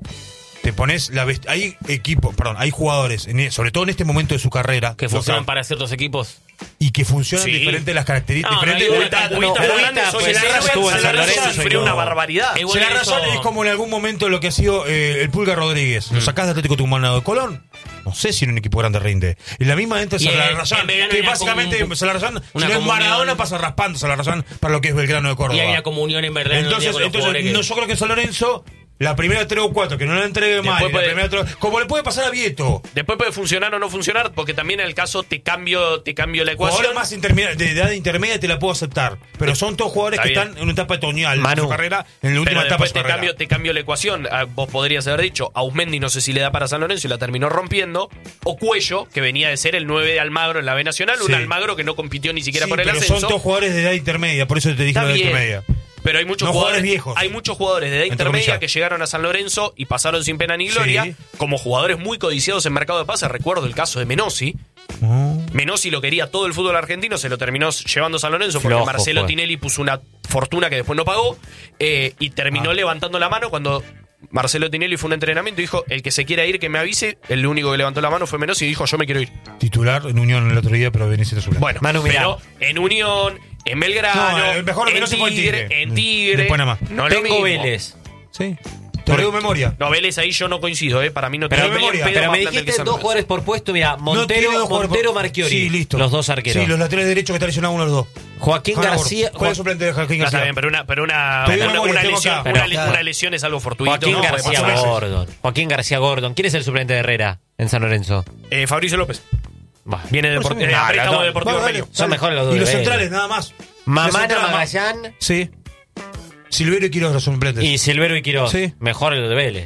Te pones la best- hay equipos, perdón, hay jugadores, en e- sobre todo en este momento de su carrera, Que lo funcionan saben, para ciertos equipos. y que funcionan Sí. diferentes las características. No, no, diferentes igual, Ubita- Ubita- Ubita Ubita- Fernández hoy pues, en se la San estuvo en San Lorenzo Lorenzo, sufrió no. una barbaridad. Eh, Se la Bueno, razón eso- es como en algún momento lo que ha sido eh, el Pulga Rodríguez. Lo sacás de Atlético Tucumán de Colón. No sé si en un equipo grande rinde. Y la misma entra Y en- Salarrazán, en Belgrano que hay una básicamente comun- Salarrazán, si una no es comunión. Maradona, pasa raspando Salarrazán para lo que es Belgrano de Córdoba. Y hay una comunión en Belgrano Entonces, con los entonces jugadores que- no, yo creo que en San Lorenzo La primera tres o cuatro, que no la entregue mal. Después y puede- la primera tres- como le puede pasar a Vieto. Después puede funcionar o no funcionar, porque también en el caso te cambio, te cambio la ecuación. Jugadores más intermedia- de edad intermedia te la puedo aceptar. Pero son todos jugadores Está que bien. están en una etapa otoñal de Manu. su carrera, en la última Pero etapa de después su te carrera. cambio, te cambio la ecuación. Ah, vos podrías haber dicho, Ausmendi no sé si le da para San Lorenzo y la terminó rompiendo. O Cuello, que venía de ser el nueve de Almagro en la B Nacional. Un Sí. Almagro que no compitió ni siquiera Sí, por el pero ascenso. son todos jugadores de edad intermedia, por eso te dije Está la edad bien. intermedia. Pero hay muchos No jugadores, jugadores viejos. hay muchos jugadores de edad Entre intermedia comillas. que llegaron a San Lorenzo y pasaron sin pena ni gloria, Sí. como jugadores muy codiciados en mercado de pases. Recuerdo el caso de Menossi. Menossi lo quería todo el fútbol argentino, se lo terminó llevando a San Lorenzo porque Flojo Marcelo fue. Tinelli puso una fortuna que después no pagó eh, y terminó Ah. levantando la mano cuando Marcelo Tinelli fue a un entrenamiento y dijo, el que se quiera ir que me avise. El único que levantó la mano fue Menossi y dijo, yo me quiero ir. Titular en Unión el otro día, pero venís siendo suplente. Bueno, Manu, mirá. pero en Unión, en Belgrano, No, el mejor de en Menossi fue en Tigre. en Tigre, Después nada más. no es lo Tengo mismo. Vélez. Sí. Te lo digo de memoria. No, Vélez ahí yo no coincido, ¿eh? Para mí no Pero, tiene de memoria. pedo pero más me plantel que dijiste San dos Lorenzo. jugadores por puesto, mira, No Montero, tiene dos jugadores Montero por- Marchiori. Sí, listo. Los dos arqueros. Sí, los laterales derechos que está lesionado uno de los dos. Joaquín Hanna García. Gordon. ¿Cuál es el suplente de Joaquín No, está García? bien, pero una, pero una, Te digo una, memoria, una tengo lesión, acá. una, Pero, le- claro. una lesión es algo fortuito. Joaquín ¿no? Puede García pasar. meses. Gordon. Joaquín García Gordon. ¿Quién es el suplente de Herrera en San Lorenzo? Eh, Fabricio López. Bah. Viene de Por Deport- eso eh, mismo. a préstamo No, de Deportivo Vamos, dale, Reño. Son dale. mejores los dos Y los de Vélez. centrales, nada más. Los Mamana centrales, Magallán Sí. Silverio y Quiroz los suplentes. y Silvero y Quiroz. Sí. Mejor el de Vélez.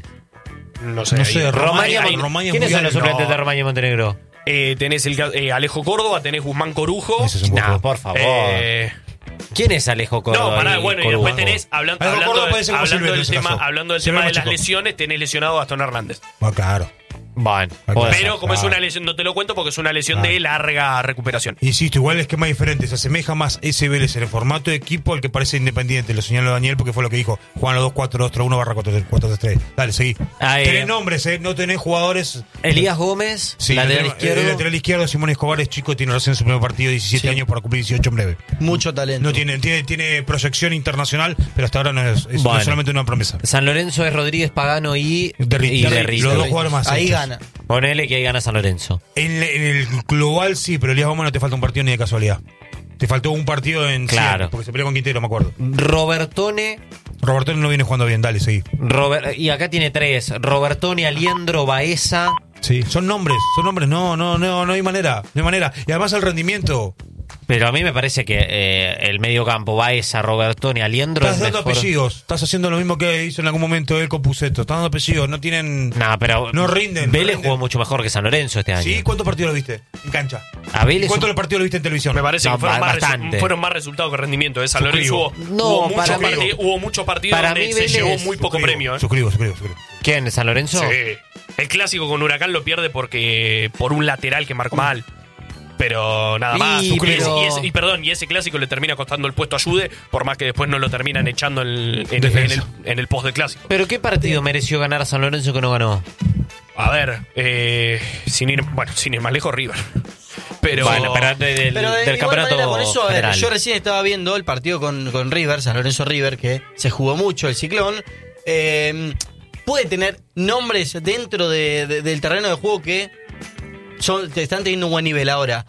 No sé. No ahí- sé, Romaña, ahí- Mon- Romaña es ¿Quiénes muy son los alto. suplentes No. de Romaña y Montenegro? Eh, tenés el, ca- eh, Alejo Córdoba, tenés Guzmán Corujo. Ese es un buen No, jugador. por favor. Eh, ¿Quién es Alejo Córdoba? no, pará, y bueno, y Corujo? después tenés, hablan- Alejo hablando, Córdoba de- puede ser como hablando Silverio en del ese tema, caso. hablando del Silverio tema de las Pacheco. lesiones, tenés lesionado a Gastón Hernández. Ah, claro. Bueno, Ah, puede claro. ser. Pero como es claro. una lesión, no te lo cuento porque es una lesión Claro. de larga recuperación. Insisto, igual es que es más diferente. Se asemeja más ese Vélez en el formato de equipo al que parece Independiente. Lo señaló Daniel porque fue lo que dijo. Juan los dos cuatro dos tres uno barra cuatro tres tres. Dale, seguí. Ah, eh. Tenés nombres, ¿eh? No tenés jugadores. Elías Gómez, Sí, lateral tenemos- izquierdo. El lateral izquierdo, Simón Escobar es chico, tiene recién su primer partido, diecisiete Sí. años para cumplir dieciocho en breve. Mucho talento. No tiene, tiene, tiene proyección internacional, pero hasta ahora no es, es Bueno. no solamente una promesa. San Lorenzo es Rodríguez Pagano y Derriti. y Derriti. Derriti. Los dos jugadores más Ahí hechos. gana. Ponele que ahí gana San Lorenzo. En, en el global sí, pero Elías Gómez no te falta un partido ni de casualidad. Te faltó un partido en Claro. cien, porque se peleó con Quintero, me acuerdo. Robertone, Roberto no viene jugando bien, dale, seguí. Robert, y acá tiene tres. Robertone, Aliendro, Baeza. Sí, son nombres, son nombres, no, no, no, no hay manera, no hay manera. Y además el rendimiento. Pero a mí me parece que eh, el medio campo, Baeza, Robertone, Aliendro. Estás es dando mejor. apellidos, estás haciendo lo mismo que hizo en algún momento él con Puceto. Estás dando apellidos, no tienen. No, pero No rinden, no Vélez rinden. jugó mucho mejor que San Lorenzo este año. Sí, ¿cuántos partidos lo viste en cancha? A Vélez ¿Cuántos un- partidos lo viste en televisión? Me parece No, que fueron ba- más, resu- bastante. fueron más resultados que rendimiento. ¿eh? San Suscribo. Lorenzo hubo, No, hubo, muchos para mí- parti- hubo muchos partidos para donde mí se Vélez- llevó muy poco Suscribo, premio. ¿eh? Suscribo, suscribo, suscribo. ¿Quién? ¿San Lorenzo? Sí. El clásico con Huracán lo pierde porque por un lateral que marcó mal. Pero nada Y, más. Y, pero- ese- y ese- y perdón, y ese clásico le termina costando el puesto a Jude, por más que después no lo terminan echando en, el- en- Defensa. en el, en el post del clásico. ¿Pero qué partido mereció ganar a San Lorenzo que no ganó? A ver, eh, sin ir, bueno, sin ir más lejos, River. Pero, Bueno, pero de- del, Pero de del igual campeonato manera, por eso, a ver, general. yo recién estaba viendo el partido con, con River, San Lorenzo River, que se jugó mucho el Ciclón. Eh, puede tener nombres dentro de- de- del terreno de juego que son, te están teniendo un buen nivel ahora.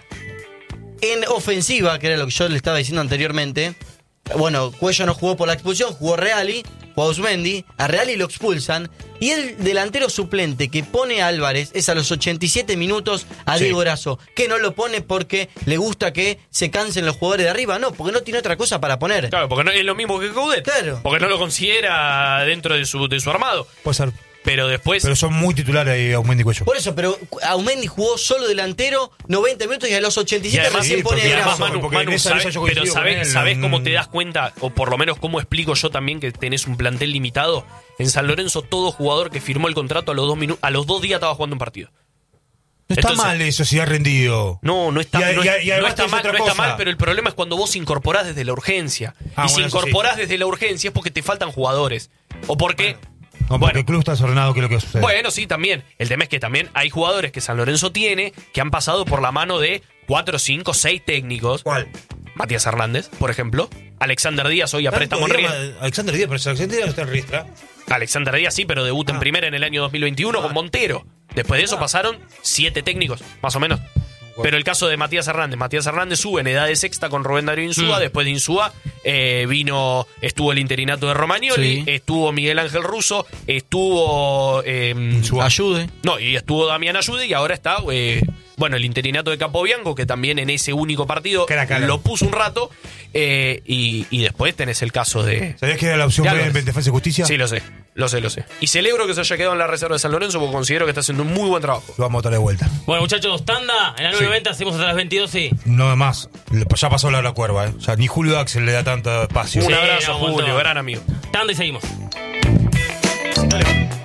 En ofensiva, que era lo que yo le estaba diciendo anteriormente, bueno, Cuello no jugó por la expulsión, jugó Reali, jugó Ausmendi, a Reali lo expulsan, y el delantero suplente que pone a Álvarez es a los ochenta y siete minutos a Sí. Diego Erazo, que no lo pone porque le gusta que se cansen los jugadores de arriba, no, porque no tiene otra cosa para poner. claro, porque no, es lo mismo que Coudet. Claro. Porque no lo considera dentro de su, de su armado. Puede ser. Pero después. Pero son muy titulares ahí, Aumendi y Cuello. Por eso, pero Aumendi jugó solo delantero noventa minutos y a los ochenta y Y siete además, recién sí, pone porque a además, Erazo. además, Manu, porque Manu, en esa- ¿sabes- esa yo pero coincido ¿sabes, con él, sabés no- cómo te das cuenta, o por lo menos cómo explico yo también que tenés un plantel limitado? En San Lorenzo, todo jugador que firmó el contrato a los dos, minu- a los dos días estaba jugando un partido. No está Entonces- mal eso si ha rendido. No, no está, Y a- no, y a- es- y no además está tenés mal, otra no está cosa. mal, pero el problema es cuando vos incorporás desde la urgencia. Ah, y si bueno, eso incorporás sí. desde la urgencia es porque te faltan jugadores. O porque. No, porque bueno, el club está desordenado, que es lo que sucede. Bueno, sí, también. El tema es que también hay jugadores que San Lorenzo tiene que han pasado por la mano de cuatro, cinco, seis técnicos. ¿Cuál? Matías Hernández, por ejemplo. Alexander Díaz, hoy a préstamo en Díaz, Riestra. Alexander Díaz, pero si Alexander Díaz no está en Riestra. Alexander Díaz sí, pero debuta en Ah. primera en el año dos mil veintiuno con Montero. Después de eso pasaron siete técnicos, más o menos. Pero el caso de Matías Hernández, Matías Hernández sube en edad de sexta con Rubén Darío Insúa, mm. después de Insúa eh, vino, estuvo el interinato de Romagnoli, sí. estuvo Miguel Ángel Russo, estuvo eh, Ayude. No, y estuvo Damián Ayude y ahora está eh, bueno, el interinato de Capobianco, que también en ese único partido lo puso un rato, eh, y, y después tenés el caso de... ¿Sabías que era la opción B en Defensa y Justicia? Sí, lo sé, lo sé, lo sé. Y celebro que se haya quedado en la reserva de San Lorenzo porque considero que está haciendo un muy buen trabajo. Lo vamos a dar de vuelta. Bueno, muchachos, tanda, en la nueve noventa sí. hacemos hasta las veintidós, sí. No más, ya pasó la hora cuerva, ¿eh? O sea, ni Julio Axel le da tanto espacio. Un Sí, abrazo, no, Julio, montón. gran amigo. Tanda y seguimos. Dale.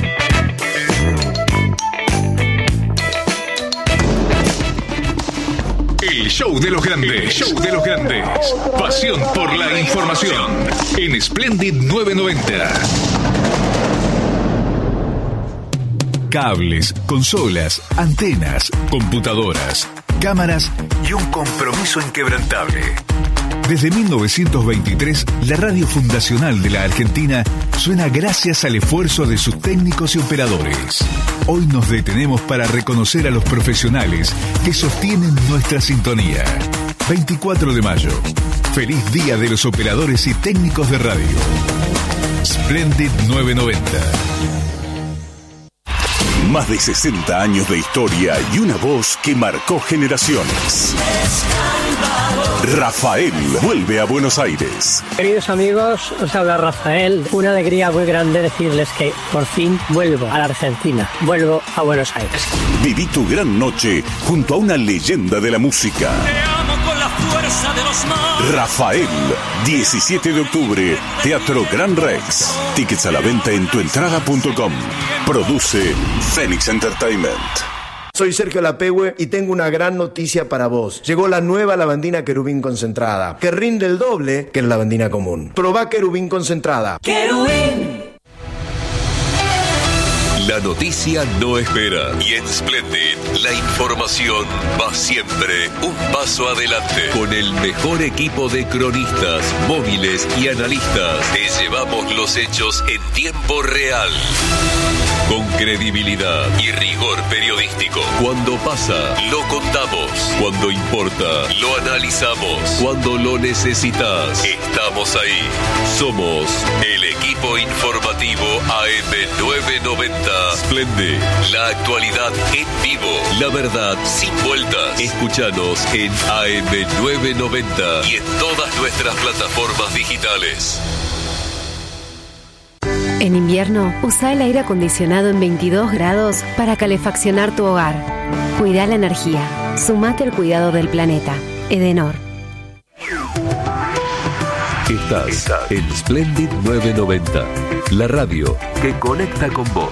El show de los grandes, el show de los grandes. Pasión por la información en Splendid nueve noventa. Cables, consolas, antenas, computadoras, cámaras y un compromiso inquebrantable. Desde mil novecientos veintitrés, la radio fundacional de la Argentina suena gracias al esfuerzo de sus técnicos y operadores. Hoy nos detenemos para reconocer a los profesionales que sostienen nuestra sintonía. veinticuatro de mayo. Feliz Día de los Operadores y Técnicos de Radio. Splendid nueve noventa. Más de sesenta años de historia y una voz que marcó generaciones. Rafael vuelve a Buenos Aires. Queridos amigos, os habla Rafael. Una alegría muy grande decirles que por fin vuelvo a la Argentina. Vuelvo a Buenos Aires. Viví tu gran noche junto a una leyenda de la música. Te amo con la fuerza de los mares. Rafael, diecisiete de octubre, Teatro Gran Rex. Tickets a la venta en tuentrada punto com. Produce Phoenix Entertainment. Soy Sergio Lapehue y tengo una gran noticia para vos. Llegó la nueva lavandina Querubín concentrada, que rinde el doble que la lavandina común. Probá Querubín concentrada. Querubín. La noticia no espera y en Splendid la información va siempre un paso adelante. Con el mejor equipo de cronistas, móviles y analistas, te llevamos los hechos en tiempo real. Con credibilidad y rigor periodístico. Cuando pasa, lo contamos. Cuando importa, lo analizamos. Cuando lo necesitas, estamos ahí. Somos el equipo informativo A M nueve noventa. Splendid, la actualidad en vivo. La verdad sin vueltas. Escúchanos en A M nueve noventa y en todas nuestras plataformas digitales. En invierno, usa el aire acondicionado en veintidós grados para calefaccionar tu hogar. Cuida la energía. Sumate al cuidado del planeta. Edenor. Estás, Estás en Splendid nueve noventa, la radio que conecta con vos.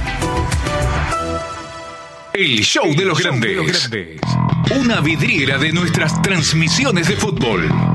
El show de los grandes. Una vidriera de nuestras transmisiones de fútbol.